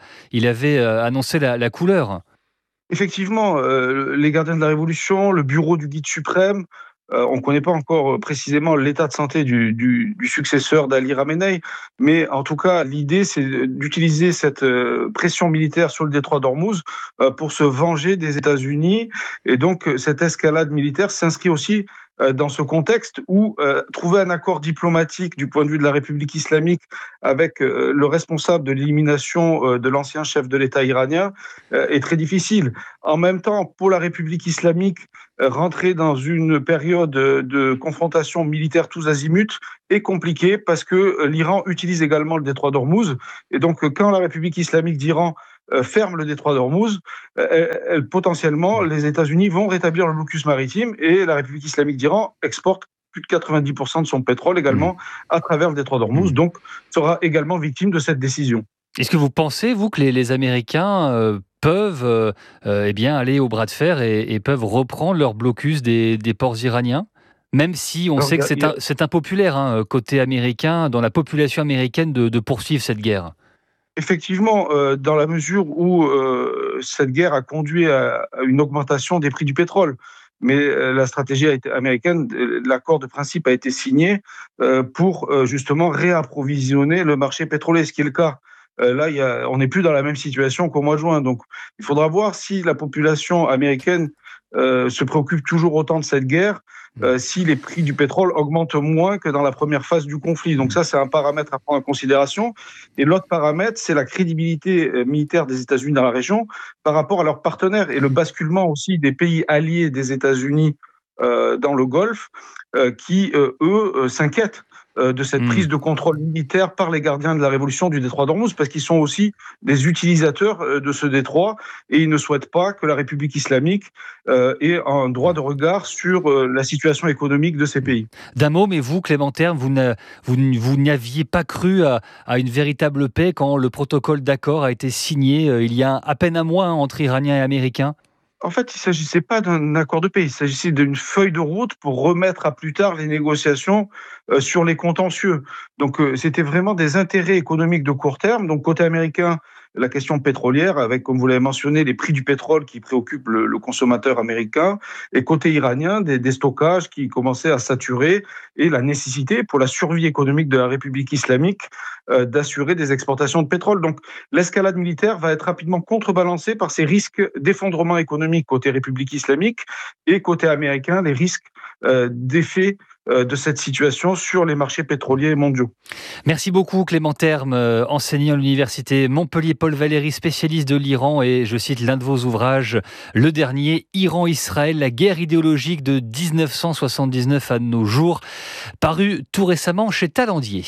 annoncé la couleur. Effectivement, les gardiens de la Révolution, le bureau du guide suprême, on ne connaît pas encore précisément l'état de santé du successeur d'Ali Khamenei, mais en tout cas, l'idée, c'est d'utiliser cette pression militaire sur le détroit d'Ormuz pour se venger des États-Unis. Et donc, cette escalade militaire s'inscrit aussi dans ce contexte où trouver un accord diplomatique du point de vue de la République islamique avec le responsable de l'élimination de l'ancien chef de l'État iranien est très difficile. En même temps, pour la République islamique, rentrer dans une période de confrontation militaire tous azimuts est compliqué parce que l'Iran utilise également le détroit d'Ormuz. Et donc, quand la République islamique d'Iran ferme le détroit d'Ormuz, potentiellement, les États-Unis vont rétablir le blocus maritime et la République islamique d'Iran exporte plus de 90% de son pétrole également à travers le détroit d'Ormuz, donc sera également victime de cette décision. Est-ce que vous pensez, vous, que les Américains peuvent aller au bras de fer et peuvent reprendre leur blocus des ports iraniens ? Même si on sait que c'est impopulaire côté américain, dans la population américaine, de poursuivre cette guerre. Effectivement, dans la mesure où cette guerre a conduit à une augmentation des prix du pétrole. Mais la stratégie américaine, l'accord de principe a été signé pour justement réapprovisionner le marché pétrolier, ce qui est le cas. Là, on n'est plus dans la même situation qu'au mois de juin. Donc, il faudra voir si la population américaine se préoccupe toujours autant de cette guerre, si les prix du pétrole augmentent moins que dans la première phase du conflit. Donc ça, c'est un paramètre à prendre en considération. Et l'autre paramètre, c'est la crédibilité militaire des États-Unis dans la région par rapport à leurs partenaires et le basculement aussi des pays alliés des États-Unis dans le Golfe qui, eux, s'inquiètent de cette prise de contrôle militaire par les gardiens de la révolution du détroit d'Ormuz, parce qu'ils sont aussi des utilisateurs de ce détroit et ils ne souhaitent pas que la République islamique ait un droit de regard sur la situation économique de ces pays. D'un mot, mais vous, Clément Terme, vous n'aviez pas cru à une véritable paix quand le protocole d'accord a été signé il y a à peine un mois entre Iraniens et Américains ? En fait, il ne s'agissait pas d'un accord de paix, il s'agissait d'une feuille de route pour remettre à plus tard les négociations sur les contentieux. Donc, c'était vraiment des intérêts économiques de court terme. Donc, côté américain, la question pétrolière, avec, comme vous l'avez mentionné, les prix du pétrole qui préoccupent le consommateur américain, et côté iranien, des stockages qui commençaient à saturer, et la nécessité, pour la survie économique de la République islamique, d'assurer des exportations de pétrole. Donc, l'escalade militaire va être rapidement contrebalancée par ces risques d'effondrement économique côté République islamique, et côté américain, les risques d'effet de cette situation sur les marchés pétroliers mondiaux. Merci beaucoup Clément Terme, enseignant à l'université Montpellier Paul Valéry, spécialiste de l'Iran, et je cite l'un de vos ouvrages, le dernier, Iran-Israël, la guerre idéologique de 1979 à nos jours, paru tout récemment chez Talendier.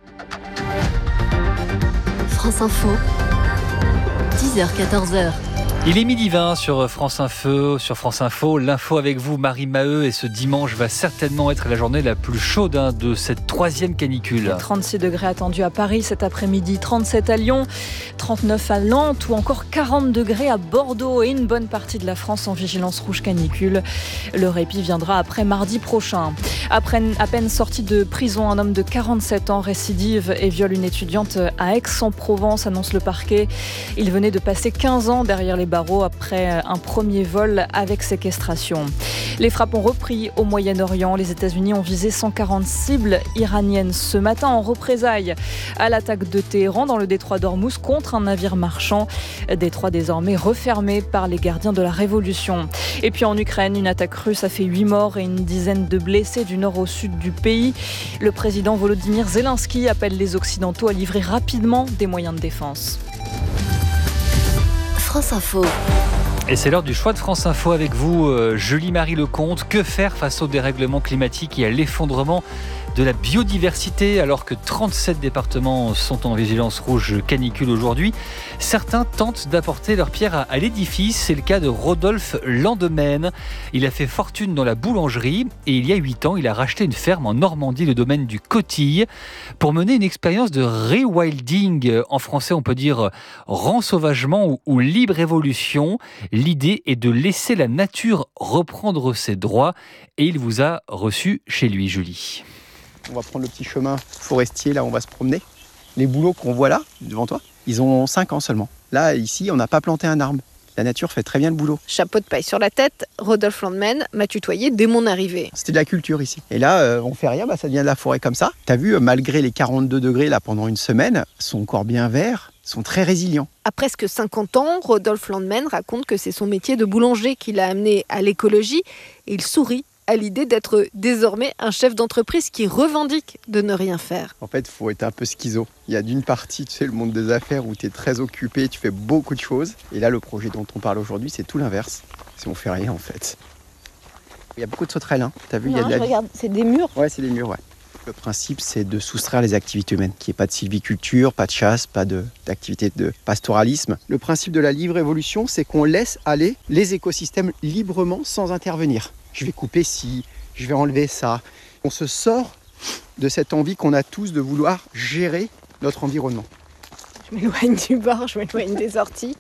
France Info, 10h-14h. Il est 12h20 sur France Info. L'info avec vous, Marie Maheu, et ce dimanche va certainement être la journée la plus chaude de cette troisième canicule. 36 degrés attendus à Paris cet après-midi, 37 à Lyon, 39 à Nantes ou encore 40 degrés à Bordeaux et une bonne partie de la France en vigilance rouge canicule. Le répit viendra après mardi prochain. À peine sorti de prison, un homme de 47 ans récidive et viole une étudiante à Aix-en-Provence, annonce le parquet. Il venait de passer 15 ans derrière les barreaux après un premier vol avec séquestration. Les frappes ont repris au Moyen-Orient. Les États-Unis ont visé 140 cibles iraniennes ce matin en représailles à l'attaque de Téhéran dans le détroit d'Ormuz contre un navire marchand. Détroit désormais refermé par les gardiens de la Révolution. Et puis en Ukraine, une attaque russe a fait 8 morts et une dizaine de blessés du nord au sud du pays. Le président Volodymyr Zelensky appelle les Occidentaux à livrer rapidement des moyens de défense. France Info. Et c'est l'heure du choix de France Info avec vous, Julie-Marie Lecomte. Que faire face au dérèglement climatique et à l'effondrement de la biodiversité. Alors que 37 départements sont en vigilance rouge canicule aujourd'hui, certains tentent d'apporter leur pierre à l'édifice. C'est le cas de Rodolphe Landemaine. Il a fait fortune dans la boulangerie et il y a 8 ans, il a racheté une ferme en Normandie, le domaine du Cotilles, pour mener une expérience de rewilding. En français, on peut dire rensauvagement ou libre évolution. L'idée est de laisser la nature reprendre ses droits et il vous a reçu chez lui, Julie. On va prendre le petit chemin forestier, là on va se promener. Les bouleaux qu'on voit là, devant toi, ils ont 5 ans seulement. Là, ici, on n'a pas planté un arbre. La nature fait très bien le boulot. Chapeau de paille sur la tête, Rodolphe Landemaine m'a tutoyé dès mon arrivée. C'était de la culture ici. Et là, on fait rien, ça devient de la forêt comme ça. T'as vu, malgré les 42 degrés là pendant une semaine, sont encore bien verts, sont très résilients. À presque 50 ans, Rodolphe Landemaine raconte que c'est son métier de boulanger qui l'a amené à l'écologie. Et il sourit à l'idée d'être désormais un chef d'entreprise qui revendique de ne rien faire. En fait, il faut être un peu schizo. Il y a d'une partie, tu sais, le monde des affaires où tu es très occupé, tu fais beaucoup de choses. Et là, le projet dont on parle aujourd'hui, c'est tout l'inverse. Si on fait rien, en fait. Il y a beaucoup de sauterelles, hein. T'as vu, il y a de la... Regarde, c'est des murs. Ouais, c'est des murs, ouais. Le principe, c'est de soustraire les activités humaines, qu'il n'y ait pas de sylviculture, pas de chasse, pas d'activité de pastoralisme. Le principe de la libre évolution, c'est qu'on laisse aller les écosystèmes librement sans intervenir. Je vais couper ci, je vais enlever ça. On se sort de cette envie qu'on a tous de vouloir gérer notre environnement. Je m'éloigne du bord, je m'éloigne des orties.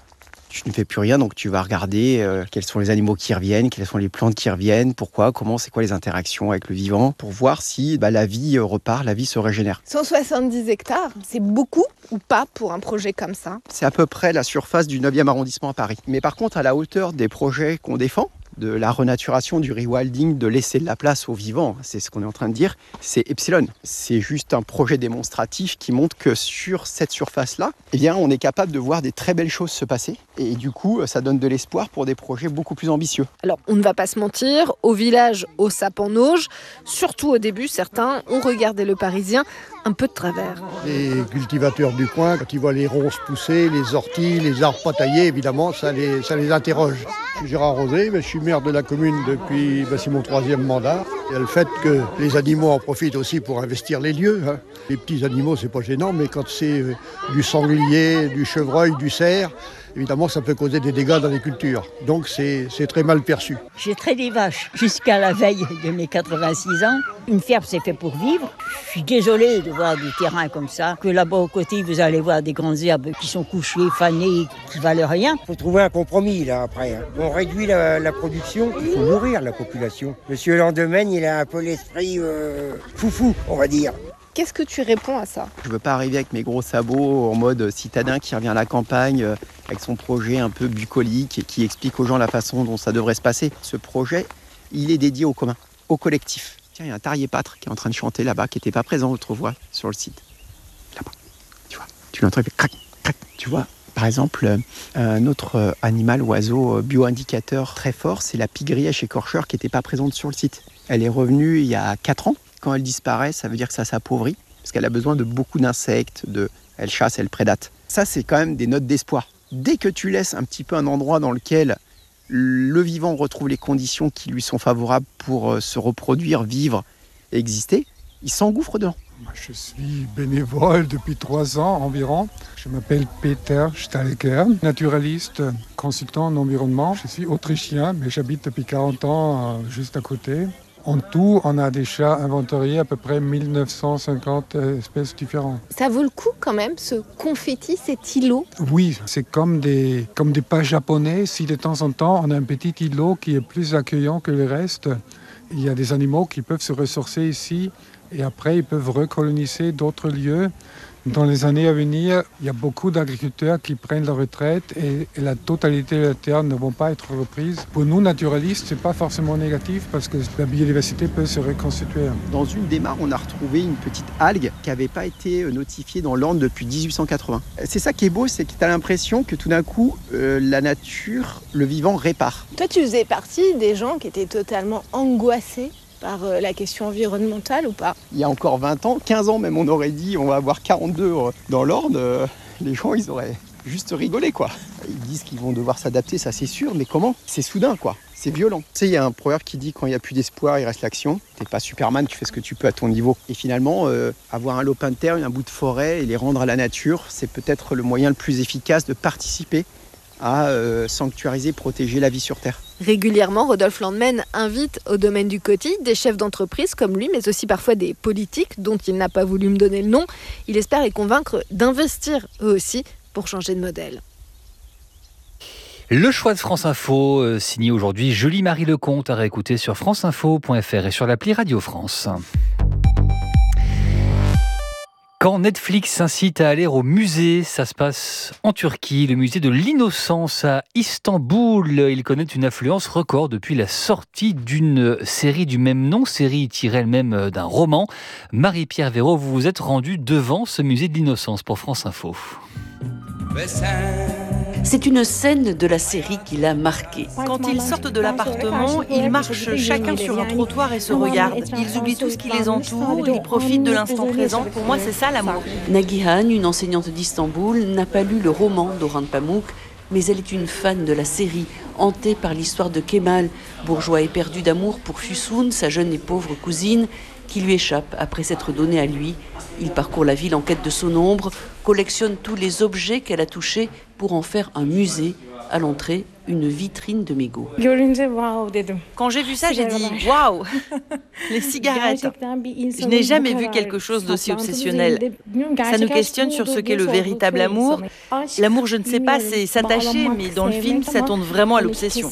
Tu ne fais plus rien, donc tu vas regarder quels sont les animaux qui reviennent, quelles sont les plantes qui reviennent, pourquoi, comment, c'est quoi les interactions avec le vivant, pour voir si la vie repart, la vie se régénère. 170 hectares, c'est beaucoup ou pas pour un projet comme ça? C'est à peu près la surface du 9e arrondissement à Paris. Mais par contre, à la hauteur des projets qu'on défend, de la renaturation, du rewilding, de laisser de la place aux vivants, c'est ce qu'on est en train de dire, c'est Epsilon. C'est juste un projet démonstratif qui montre que sur cette surface-là, eh bien, on est capable de voir des très belles choses se passer. Et du coup, ça donne de l'espoir pour des projets beaucoup plus ambitieux. Alors, on ne va pas se mentir, au village, au Sapes-en-Auge, surtout au début, certains ont regardé le Parisien un peu de travers. Les cultivateurs du coin, quand ils voient les ronces pousser, les orties, les arbres pas taillés, évidemment, ça les interroge. Je suis Gérard Rosé, je suis maire de la commune depuis, c'est mon 3e mandat. Il y a le fait que les animaux en profitent aussi pour investir les lieux. Hein. Les petits animaux, c'est pas gênant, mais quand c'est du sanglier, du chevreuil, du cerf, évidemment, ça peut causer des dégâts dans les cultures. Donc, c'est très mal perçu. J'ai traité des vaches jusqu'à la veille de mes 86 ans. Une ferme, c'est fait pour vivre. Je suis désolée de voir du terrain comme ça, que là-bas, au côté, vous allez voir des grandes herbes qui sont couchées, fanées, qui valent rien. Il faut trouver un compromis, là, après. On réduit la production, il faut nourrir la population. Monsieur Landemaine, il a un peu l'esprit foufou, on va dire. Qu'est-ce que tu réponds à ça? Je veux pas arriver avec mes gros sabots en mode citadin qui revient à la campagne avec son projet un peu bucolique et qui explique aux gens la façon dont ça devrait se passer. Ce projet, il est dédié au commun, au collectif. Tiens, il y a un tarier-pâtre qui est en train de chanter là-bas, qui n'était pas présent autrefois sur le site. Là-bas, tu vois, tu l'entends, il fait crac, crac, tu vois. Par exemple, un autre animal, oiseau bio-indicateur très fort, c'est la pie-grièche écorcheur qui n'était pas présente sur le site. Elle est revenue il y a 4 ans. Quand elle disparaît, ça veut dire que ça s'appauvrit, parce qu'elle a besoin de beaucoup d'insectes, elle chasse, elle prédate. Ça, c'est quand même des notes d'espoir. Dès que tu laisses un petit peu un endroit dans lequel le vivant retrouve les conditions qui lui sont favorables pour se reproduire, vivre et exister, il s'engouffre dedans. Je suis bénévole depuis 3 ans environ. Je m'appelle Peter Stalker, naturaliste, consultant en environnement. Je suis autrichien, mais j'habite depuis 40 ans juste à côté. En tout, on a déjà inventorié à peu près 1950 espèces différentes. Ça vaut le coup quand même, ce confetti, cet îlot? Oui, c'est comme des pas japonais. Si de temps en temps, on a un petit îlot qui est plus accueillant que le reste, il y a des animaux qui peuvent se ressourcer ici et après ils peuvent recoloniser d'autres lieux. Dans les années à venir, il y a beaucoup d'agriculteurs qui prennent leur retraite et la totalité de la terre ne vont pas être reprises. Pour nous, naturalistes, ce n'est pas forcément négatif parce que la biodiversité peut se reconstituer. Dans une des mares, on a retrouvé une petite algue qui n'avait pas été notifiée dans l'Orne depuis 1880. C'est ça qui est beau, c'est que tu as l'impression que tout d'un coup, la nature, le vivant répare. Toi, tu faisais partie des gens qui étaient totalement angoissés par la question environnementale ou pas? Il y a encore 20 ans, 15 ans même, on aurait dit on va avoir 42 dans l'Orne. Les gens, ils auraient juste rigoler, quoi. Ils disent qu'ils vont devoir s'adapter, ça c'est sûr, mais comment ? C'est soudain, quoi. C'est violent. Tu sais, il y a un proverbe qui dit quand il n'y a plus d'espoir, il reste l'action. T'es pas Superman, tu fais ce que tu peux à ton niveau. Et finalement, avoir un lopin de terre, un bout de forêt et les rendre à la nature, c'est peut-être le moyen le plus efficace de participer à sanctuariser, protéger la vie sur Terre. Régulièrement, Rodolphe Landemaine invite au domaine du Coty des chefs d'entreprise comme lui, mais aussi parfois des politiques dont il n'a pas voulu me donner le nom. Il espère les convaincre d'investir eux aussi pour changer de modèle. Le choix de France Info, signé aujourd'hui Julie-Marie Lecomte, à réécouter sur franceinfo.fr et sur l'appli Radio France. Quand Netflix incite à aller au musée, ça se passe en Turquie, le musée de l'Innocence à Istanbul. Il connaît une affluence record depuis la sortie d'une série du même nom, série tirée elle-même d'un roman. Marie-Pierre Véraud, vous vous êtes rendue devant ce musée de l'Innocence pour France Info. C'est une scène de la série qui l'a marqué. Quand ils sortent de l'appartement, ils marchent chacun sur un trottoir et se regardent. Ils oublient tout ce qui les entoure, ils profitent de l'instant présent. Pour moi, c'est ça l'amour. Nagihan, une enseignante d'Istanbul, n'a pas lu le roman d'Orhan Pamuk, mais elle est une fan de la série, hantée par l'histoire de Kemal, bourgeois éperdu d'amour pour Füsun, sa jeune et pauvre cousine, qui lui échappe après s'être donnée à lui. Il parcourt la ville en quête de son ombre, collectionne tous les objets qu'elle a touchés pour en faire un musée. À l'entrée, une vitrine de mégots. Quand j'ai vu ça, j'ai dit « Waouh !» Les cigarettes. Je n'ai jamais vu quelque chose d'aussi obsessionnel. Ça nous questionne sur ce qu'est le véritable amour. L'amour, je ne sais pas, c'est s'attacher, mais dans le film, ça tourne vraiment à l'obsession.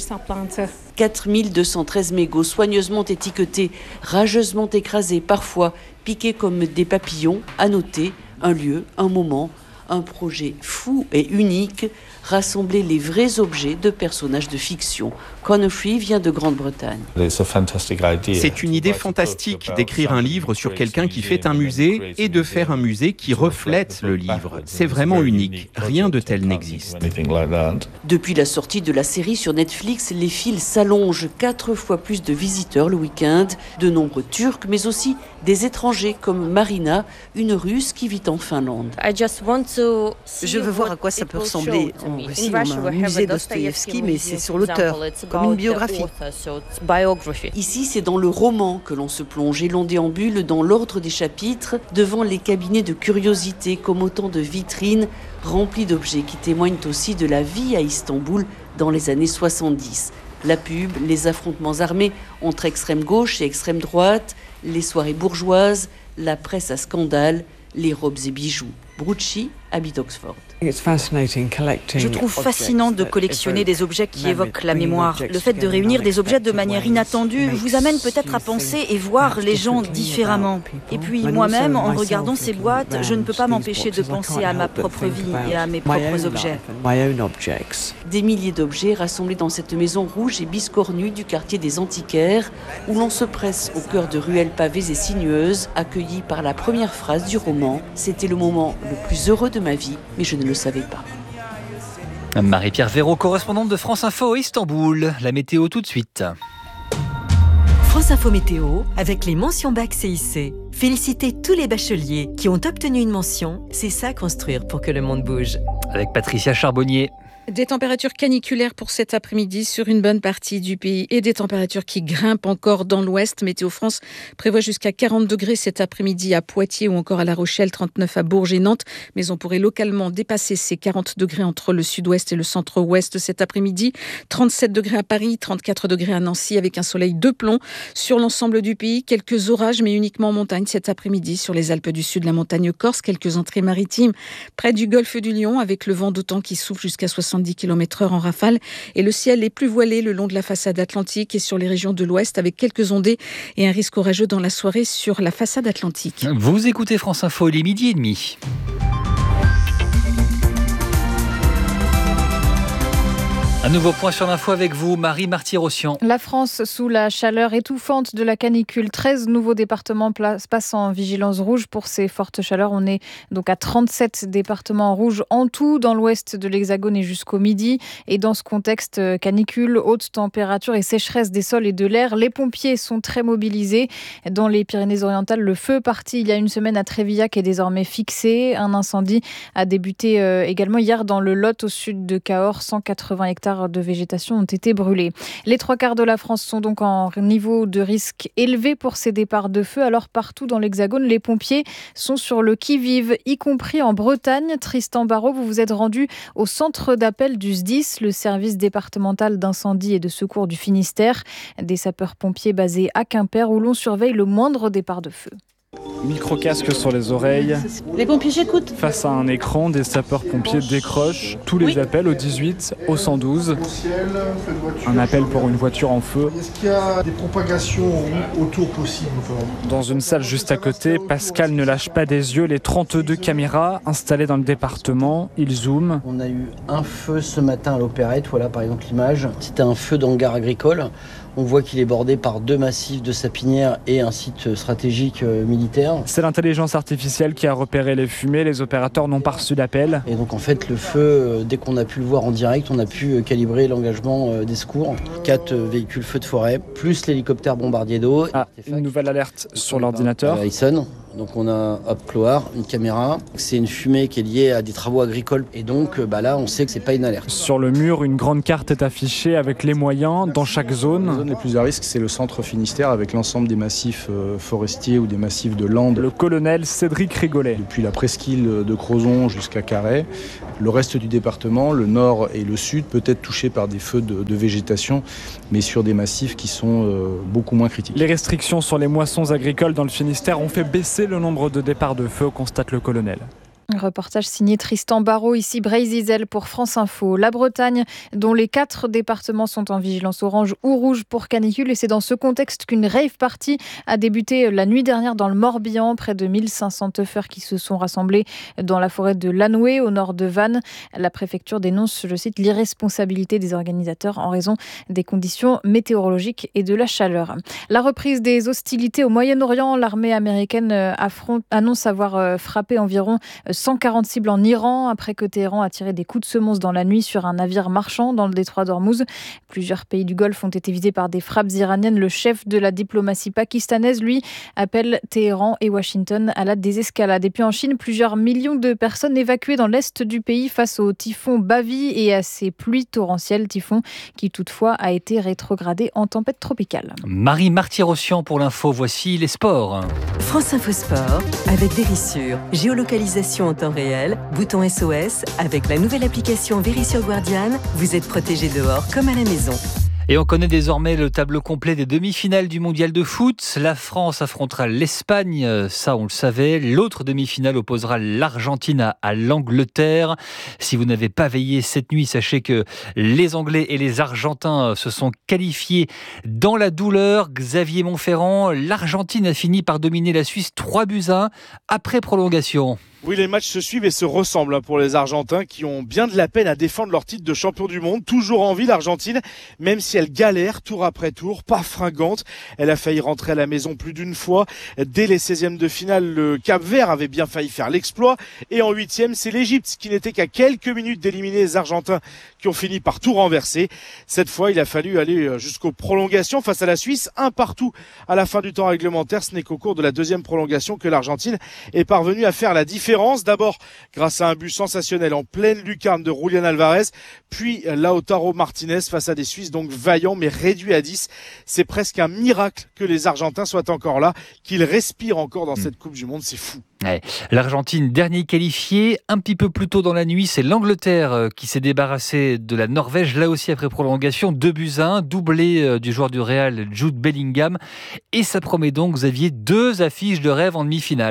4213 mégots soigneusement étiquetés, rageusement écrasés, parfois piqués comme des papillons. À noter, un lieu, un moment, un projet fou et unique, rassembler les vrais objets de personnages de fiction. Conor Free vient de Grande-Bretagne. C'est une idée fantastique d'écrire un livre sur quelqu'un qui fait un musée et de faire un musée qui reflète le livre. C'est vraiment unique. Rien de tel n'existe. Depuis la sortie de la série sur Netflix, les files s'allongent, 4 fois plus de visiteurs le week-end, de nombreux Turcs, mais aussi des étrangers comme Marina, une Russe qui vit en Finlande. Je veux voir à quoi ça peut ressembler. En Russie, on a un musée Dostoïevski, mais c'est sur l'auteur, comme une biographie. Ici, c'est dans le roman que l'on se plonge et l'on déambule dans l'ordre des chapitres, devant les cabinets de curiosités comme autant de vitrines remplies d'objets qui témoignent aussi de la vie à Istanbul dans les années 70. La pub, les affrontements armés entre extrême gauche et extrême droite, les soirées bourgeoises, la presse à scandale, les robes et bijoux. Brucci habite Oxford. Je trouve fascinant de collectionner des objets qui évoquent la mémoire. Le fait de réunir des objets de manière inattendue vous amène peut-être à penser et voir les gens différemment. Et puis moi-même, en regardant ces boîtes, je ne peux pas m'empêcher de penser à ma propre vie et à mes propres objets. Des milliers d'objets rassemblés dans cette maison rouge et biscornue du quartier des Antiquaires, où l'on se presse au cœur de ruelles pavées et sinueuses, accueillies par la première phrase du roman. C'était le moment le plus heureux de ma vie, mais je ne le savais pas. Marie-Pierre Véraud, correspondante de France Info à Istanbul. La météo tout de suite. France Info Météo avec les mentions bac CIC. Félicitez tous les bacheliers qui ont obtenu une mention. C'est ça construire pour que le monde bouge. Avec Patricia Charbonnier. Des températures caniculaires pour cet après-midi sur une bonne partie du pays et des températures qui grimpent encore dans l'ouest. Météo France prévoit jusqu'à 40 degrés cet après-midi à Poitiers ou encore à La Rochelle, 39 à Bourges et Nantes. Mais on pourrait localement dépasser ces 40 degrés entre le sud-ouest et le centre-ouest cet après-midi. 37 degrés à Paris, 34 degrés à Nancy avec un soleil de plomb. Sur l'ensemble du pays, quelques orages mais uniquement en montagne cet après-midi. Sur les Alpes du Sud, la montagne corse, quelques entrées maritimes près du golfe du Lion avec le vent d'autant qui souffle jusqu'à 70 km/h en rafale et le ciel est plus voilé le long de la façade atlantique et sur les régions de l'ouest avec quelques ondées et un risque orageux dans la soirée sur la façade atlantique. Vous écoutez France Info, il est 12h30. Un nouveau point sur l'info avec vous, Marie Marty-Rossian. La France sous la chaleur étouffante de la canicule. 13 nouveaux départements passent en vigilance rouge pour ces fortes chaleurs. On est donc à 37 départements rouges en tout dans l'ouest de l'Hexagone et jusqu'au midi. Et dans ce contexte canicule, haute température et sécheresse des sols et de l'air, les pompiers sont très mobilisés. Dans les Pyrénées-Orientales, le feu parti il y a une semaine à Trévillac est désormais fixé. Un incendie a débuté également hier dans le Lot au sud de Cahors. 180 hectares de végétation ont été brûlés. Les 3/4 de la France sont donc en niveau de risque élevé pour ces départs de feu. Alors partout dans l'Hexagone, les pompiers sont sur le qui-vive, y compris en Bretagne. Tristan Barraud, vous vous êtes rendu au centre d'appel du SDIS, le service départemental d'incendie et de secours du Finistère. Des sapeurs-pompiers basés à Quimper où l'on surveille le moindre départ de feu. Micro-casque sur les oreilles. Les pompiers, j'écoute. Face à un écran, des sapeurs-pompiers décrochent tous les appels au 18, au 112. Un appel pour une voiture en feu. Est-ce qu'il y a des propagations autour possibles? Dans une salle juste à côté, Pascal ne lâche pas des yeux les 32 caméras installées dans le département. Il zoome. On a eu un feu ce matin à l'Opérette, voilà par exemple l'image. C'était un feu d'hangar agricole. On voit qu'il est bordé par 2 massifs de sapinières et un site stratégique militaire. C'est l'intelligence artificielle qui a repéré les fumées. Les opérateurs n'ont pas reçu d'appel. Et donc en fait le feu, dès qu'on a pu le voir en direct, on a pu calibrer l'engagement des secours. 4 véhicules feux de forêt, plus l'hélicoptère bombardier d'eau. Une nouvelle alerte sur l'ordinateur. Dyson. Donc on a Cloire, une caméra. C'est une fumée qui est liée à des travaux agricoles. Et donc là, on sait que c'est pas une alerte. Sur le mur, une grande carte est affichée avec les moyens dans chaque zone. Les zones les plus à risque, c'est le centre Finistère avec l'ensemble des massifs forestiers ou des massifs de landes. Le colonel Cédric Rigolet. Depuis la presqu'île de Crozon jusqu'à Carhaix. Le reste du département, le nord et le sud, peut être touché par des feux de végétation, mais sur des massifs qui sont beaucoup moins critiques. Les restrictions sur les moissons agricoles dans le Finistère ont fait baisser le nombre de départs de feu, constate le colonel. Reportage signé Tristan Barraud, ici Brésil pour France Info. La Bretagne, dont les 4 départements sont en vigilance orange ou rouge pour canicule. Et c'est dans ce contexte qu'une rave party a débuté la nuit dernière dans le Morbihan. Près de 1500 teufeurs qui se sont rassemblés dans la forêt de Lanoué, au nord de Vannes. La préfecture dénonce, je cite, l'irresponsabilité des organisateurs en raison des conditions météorologiques et de la chaleur. La reprise des hostilités au Moyen-Orient. L'armée américaine annonce avoir frappé environ 140 cibles en Iran après que Téhéran a tiré des coups de semonce dans la nuit sur un navire marchand dans le détroit d'Ormuz. Plusieurs pays du Golfe ont été visés par des frappes iraniennes. Le chef de la diplomatie pakistanaise, lui, appelle Téhéran et Washington à la désescalade. Et puis en Chine, plusieurs millions de personnes évacuées dans l'est du pays face au typhon Bavi et à ses pluies torrentielles. Typhon qui toutefois a été rétrogradé en tempête tropicale. Marie Marty-Rossian pour l'info. Voici les sports. France Info Sport avec Vérissure. Géolocalisation en temps réel, bouton SOS. Avec la nouvelle application Vérissure Guardian, vous êtes protégé dehors comme à la maison. Et on connaît désormais le tableau complet des demi-finales du mondial de foot. La France affrontera l'Espagne, ça on le savait. L'autre demi-finale opposera l'Argentine à l'Angleterre. Si vous n'avez pas veillé cette nuit, sachez que les Anglais et les Argentins se sont qualifiés dans la douleur. Xavier Montferrand, l'Argentine a fini par dominer la Suisse 3-1 après prolongation. Oui, les matchs se suivent et se ressemblent pour les Argentins qui ont bien de la peine à défendre leur titre de champion du monde. Toujours en vie l'Argentine, même si elle galère tour après tour, pas fringante. Elle a failli rentrer à la maison plus d'une fois. Dès les 16e de finale, le Cap-Vert avait bien failli faire l'exploit. Et en 8e, c'est l'Égypte qui n'était qu'à quelques minutes d'éliminer les Argentins qui ont fini par tout renverser. Cette fois, il a fallu aller jusqu'aux prolongations face à la Suisse. 1-1 à la fin du temps réglementaire. Ce n'est qu'au cours de la deuxième prolongation que l'Argentine est parvenue à faire la différence. D'abord grâce à un but sensationnel en pleine lucarne de Julián Alvarez, puis Lautaro Martinez face à des Suisses donc vaillants mais réduits à 10. C'est presque un miracle que les Argentins soient encore là, qu'ils respirent encore dans cette Coupe du Monde, c'est fou. Ouais. L'Argentine, dernier qualifié. Un petit peu plus tôt dans la nuit, c'est l'Angleterre qui s'est débarrassée de la Norvège, là aussi après prolongation, 2-1, doublé du joueur du Real Jude Bellingham. Et ça promet donc, Xavier, 2 affiches de rêve en demi-finale.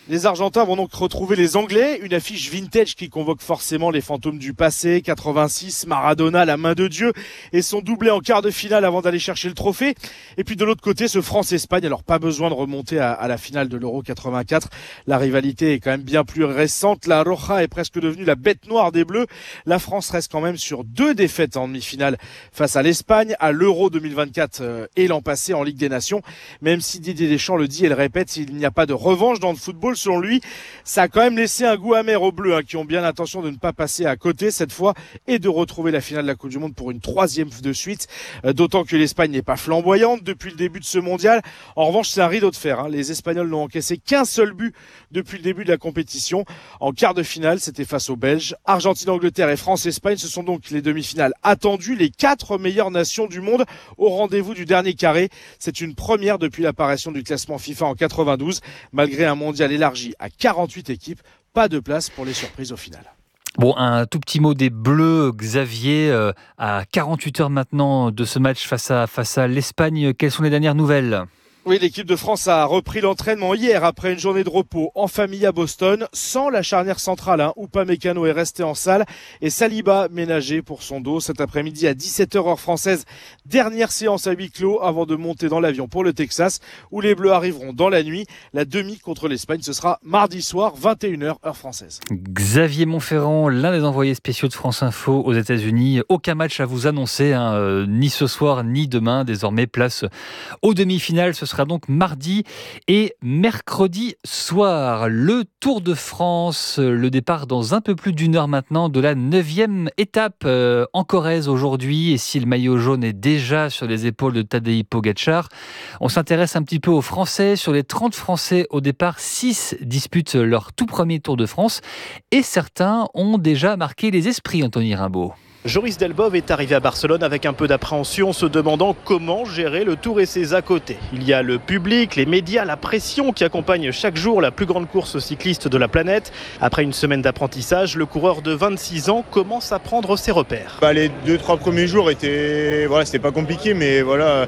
Les Argentins vont donc retrouver les Anglais, une affiche vintage qui convoque forcément les fantômes du passé, 86, Maradona, la main de Dieu, et son doublé en quart de finale avant d'aller chercher le trophée. Et puis de l'autre côté, ce France-Espagne, alors pas besoin de remonter à la finale de l'Euro 84, la rivalité est quand même bien plus récente, la Roja est presque devenue la bête noire des Bleus. La France reste quand même sur 2 défaites en demi-finale face à l'Espagne, à l'Euro 2024 et l'an passé en Ligue des Nations. Même si Didier Deschamps le dit et le répète, il n'y a pas de revanche dans le football. Selon lui, ça a quand même laissé un goût amer aux Bleus qui ont bien l'intention de ne pas passer à côté cette fois et de retrouver la finale de la Coupe du Monde pour une 3e de suite. D'autant que l'Espagne n'est pas flamboyante depuis le début de ce mondial. En revanche, c'est un rideau de fer. Les Espagnols n'ont encaissé qu'un seul but depuis le début de la compétition. En quart de finale, c'était face aux Belges. Argentine, Angleterre et France-Espagne, ce sont donc les demi-finales attendues. Les 4 meilleures nations du monde au rendez-vous du dernier carré. C'est une première depuis l'apparition du classement FIFA en 92. Malgré un mondial élargi à 48 équipes, pas de place pour les surprises au final. Bon, un tout petit mot des Bleus, Xavier, à 48 heures maintenant de ce match face à l'Espagne. Quelles sont les dernières nouvelles ? Oui, l'équipe de France a repris l'entraînement hier après une journée de repos en famille à Boston, sans la charnière centrale. Upamecano est resté en salle et Saliba ménagé pour son dos cet après-midi à 17h heure française. Dernière séance à huis clos avant de monter dans l'avion pour le Texas où les Bleus arriveront dans la nuit. La demi contre l'Espagne, ce sera mardi soir, 21h heure française. Xavier Montferrand, l'un des envoyés spéciaux de France Info aux États-Unis. Aucun match à vous annoncer, ni ce soir ni demain. Désormais, place aux demi-finales. Ce sera donc mardi et mercredi soir. Le Tour de France, le départ dans un peu plus d'1 heure maintenant de la 9e étape en Corrèze aujourd'hui. Et si le maillot jaune est déjà sur les épaules de Tadej Pogačar, on s'intéresse un petit peu aux Français. Sur les 30 Français au départ, 6 disputent leur tout premier Tour de France et certains ont déjà marqué les esprits, Anthony Rimbaud. Joris Delbove est arrivé à Barcelone avec un peu d'appréhension, se demandant comment gérer le Tour et ses à côté. Il y a le public, les médias, la pression qui accompagne chaque jour la plus grande course cycliste de la planète. Après une semaine d'apprentissage, le coureur de 26 ans commence à prendre ses repères. Les 2-3 premiers jours c'était pas compliqué, mais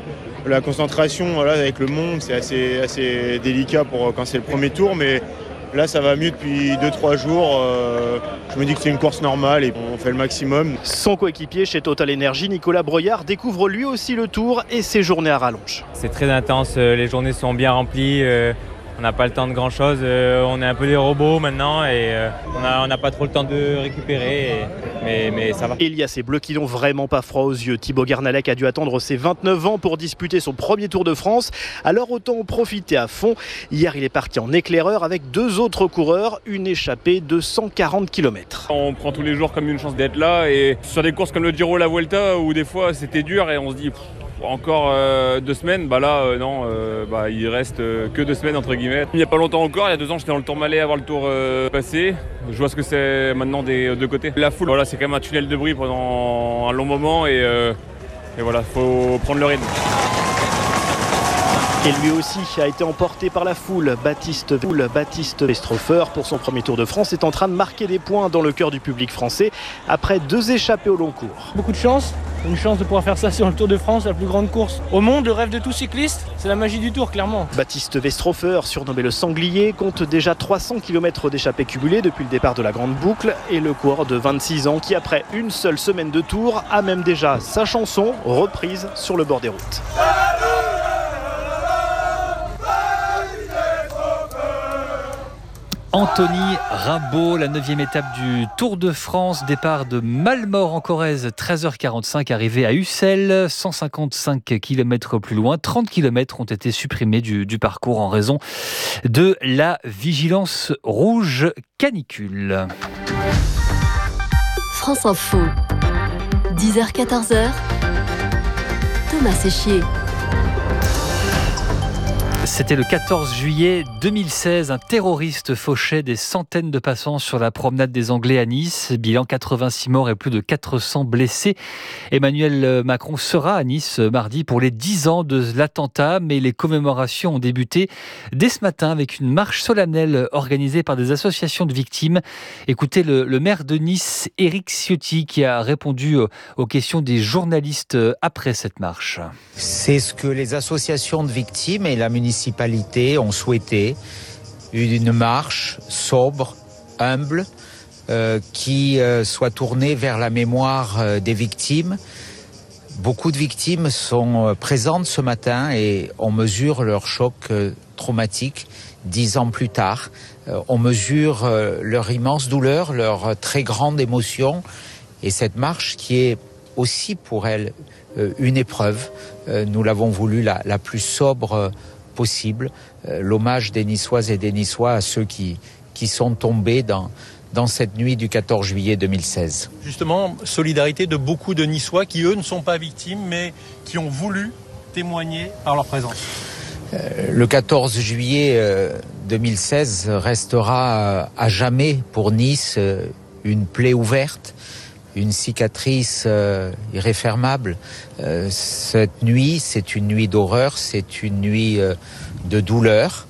la concentration avec le monde, c'est assez délicat pour quand c'est le premier tour, mais là, ça va mieux depuis 2-3 jours. Je me dis que c'est une course normale et on fait le maximum. Son coéquipier chez Total Energy, Nicolas Broyard, découvre lui aussi le Tour et ses journées à rallonge. C'est très intense, les journées sont bien remplies. On n'a pas le temps de grand chose, on est un peu des robots maintenant et on n'a pas trop le temps de récupérer, mais ça va. Et il y a ces bleus qui n'ont vraiment pas froid aux yeux. Thibaut Garnalec a dû attendre ses 29 ans pour disputer son premier Tour de France, alors autant en profiter à fond. Hier il est parti en éclaireur avec 2 autres coureurs, une échappée de 140 km. On prend tous les jours comme une chance d'être là et sur des courses comme le Giro, la Vuelta où des fois c'était dur et on se dit... Encore 2 semaines, non, il reste que 2 semaines entre guillemets. Il n'y a pas longtemps encore, il y a 2 ans j'étais dans le Tourmalet avant le Tour passé. Je vois ce que c'est maintenant des 2 côtés. La foule, c'est quand même un tunnel de bruit pendant un long moment et faut prendre le rythme. Et lui aussi a été emporté par la foule. Baptiste Westrhofer, pour son premier Tour de France, est en train de marquer des points dans le cœur du public français après 2 échappées au long cours. Beaucoup de chance, une chance de pouvoir faire ça sur le Tour de France, la plus grande course au monde, le rêve de tout cycliste, c'est la magie du Tour clairement. Baptiste Westrhofer, surnommé le Sanglier, compte déjà 300 km d'échappées cumulées depuis le départ de la grande boucle et le coureur de 26 ans qui après une seule semaine de Tour a même déjà sa chanson reprise sur le bord des routes. Anthony Rimbaud, la 9e étape du Tour de France, départ de Malmort en Corrèze, 13h45, arrivée à Ussel, 155 km plus loin, 30 km ont été supprimés du parcours en raison de la vigilance rouge canicule. France Info, 10h-14h, Thomas Séchier. C'était le 14 juillet 2016. Un terroriste fauchait des centaines de passants sur la promenade des Anglais à Nice. Bilan 86 morts et plus de 400 blessés. Emmanuel Macron sera à Nice mardi pour les 10 ans de l'attentat, mais les commémorations ont débuté dès ce matin avec une marche solennelle organisée par des associations de victimes. Écoutez le maire de Nice, Éric Ciotti, qui a répondu aux questions des journalistes après cette marche. C'est ce que les associations de victimes et la municipalité ont souhaité. une marche sobre, humble, qui soit tournée vers la mémoire des victimes. Beaucoup de victimes sont présentes ce matin et on mesure leur choc traumatique 10 ans plus tard. On mesure leur immense douleur, leur très grande émotion et cette marche qui est aussi pour elles une épreuve. Nous l'avons voulu la plus sobre possible. L'hommage des Niçoises et des Niçois à ceux qui sont tombés dans cette nuit du 14 juillet 2016. Justement, solidarité de beaucoup de Niçois qui, eux, ne sont pas victimes, mais qui ont voulu témoigner par leur présence. Le 14 juillet 2016 restera à jamais pour Nice une plaie ouverte, une cicatrice irréfermable. Cette nuit, c'est une nuit d'horreur, c'est une nuit de douleur.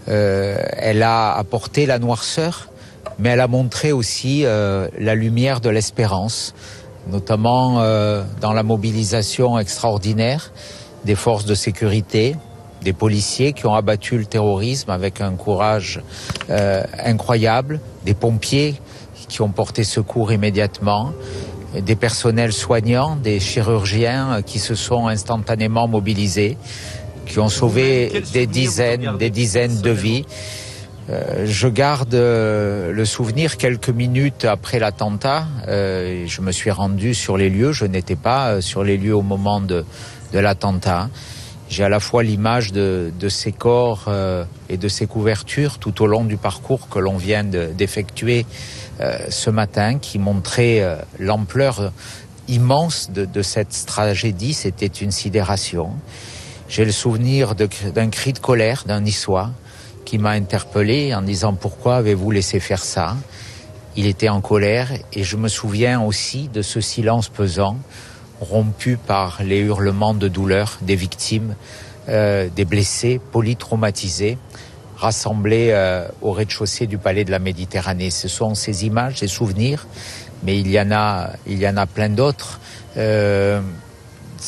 Elle a apporté la noirceur, mais elle a montré aussi la lumière de l'espérance, notamment dans la mobilisation extraordinaire des forces de sécurité, des policiers qui ont abattu le terrorisme avec un courage incroyable, des pompiers qui ont porté secours immédiatement, des personnels soignants, des chirurgiens qui se sont instantanément mobilisés, qui ont sauvé des dizaines de vies. Je garde le souvenir quelques minutes après l'attentat. Je me suis rendu sur les lieux. Je n'étais pas sur les lieux au moment de l'attentat. J'ai à la fois l'image de ces corps et de ces couvertures tout au long du parcours que l'on vient d'effectuer ce matin, qui montrait l'ampleur immense de cette tragédie. C'était une sidération. J'ai le souvenir d'un cri de colère d'un Niçois qui m'a interpellé en disant « Pourquoi avez-vous laissé faire ça ?» Il était en colère et je me souviens aussi de ce silence pesant, rompu par les hurlements de douleur des victimes, des blessés polytraumatisés, rassemblés au rez-de-chaussée du Palais de la Méditerranée. Ce sont ces images, ces souvenirs, mais il y en a plein d'autres.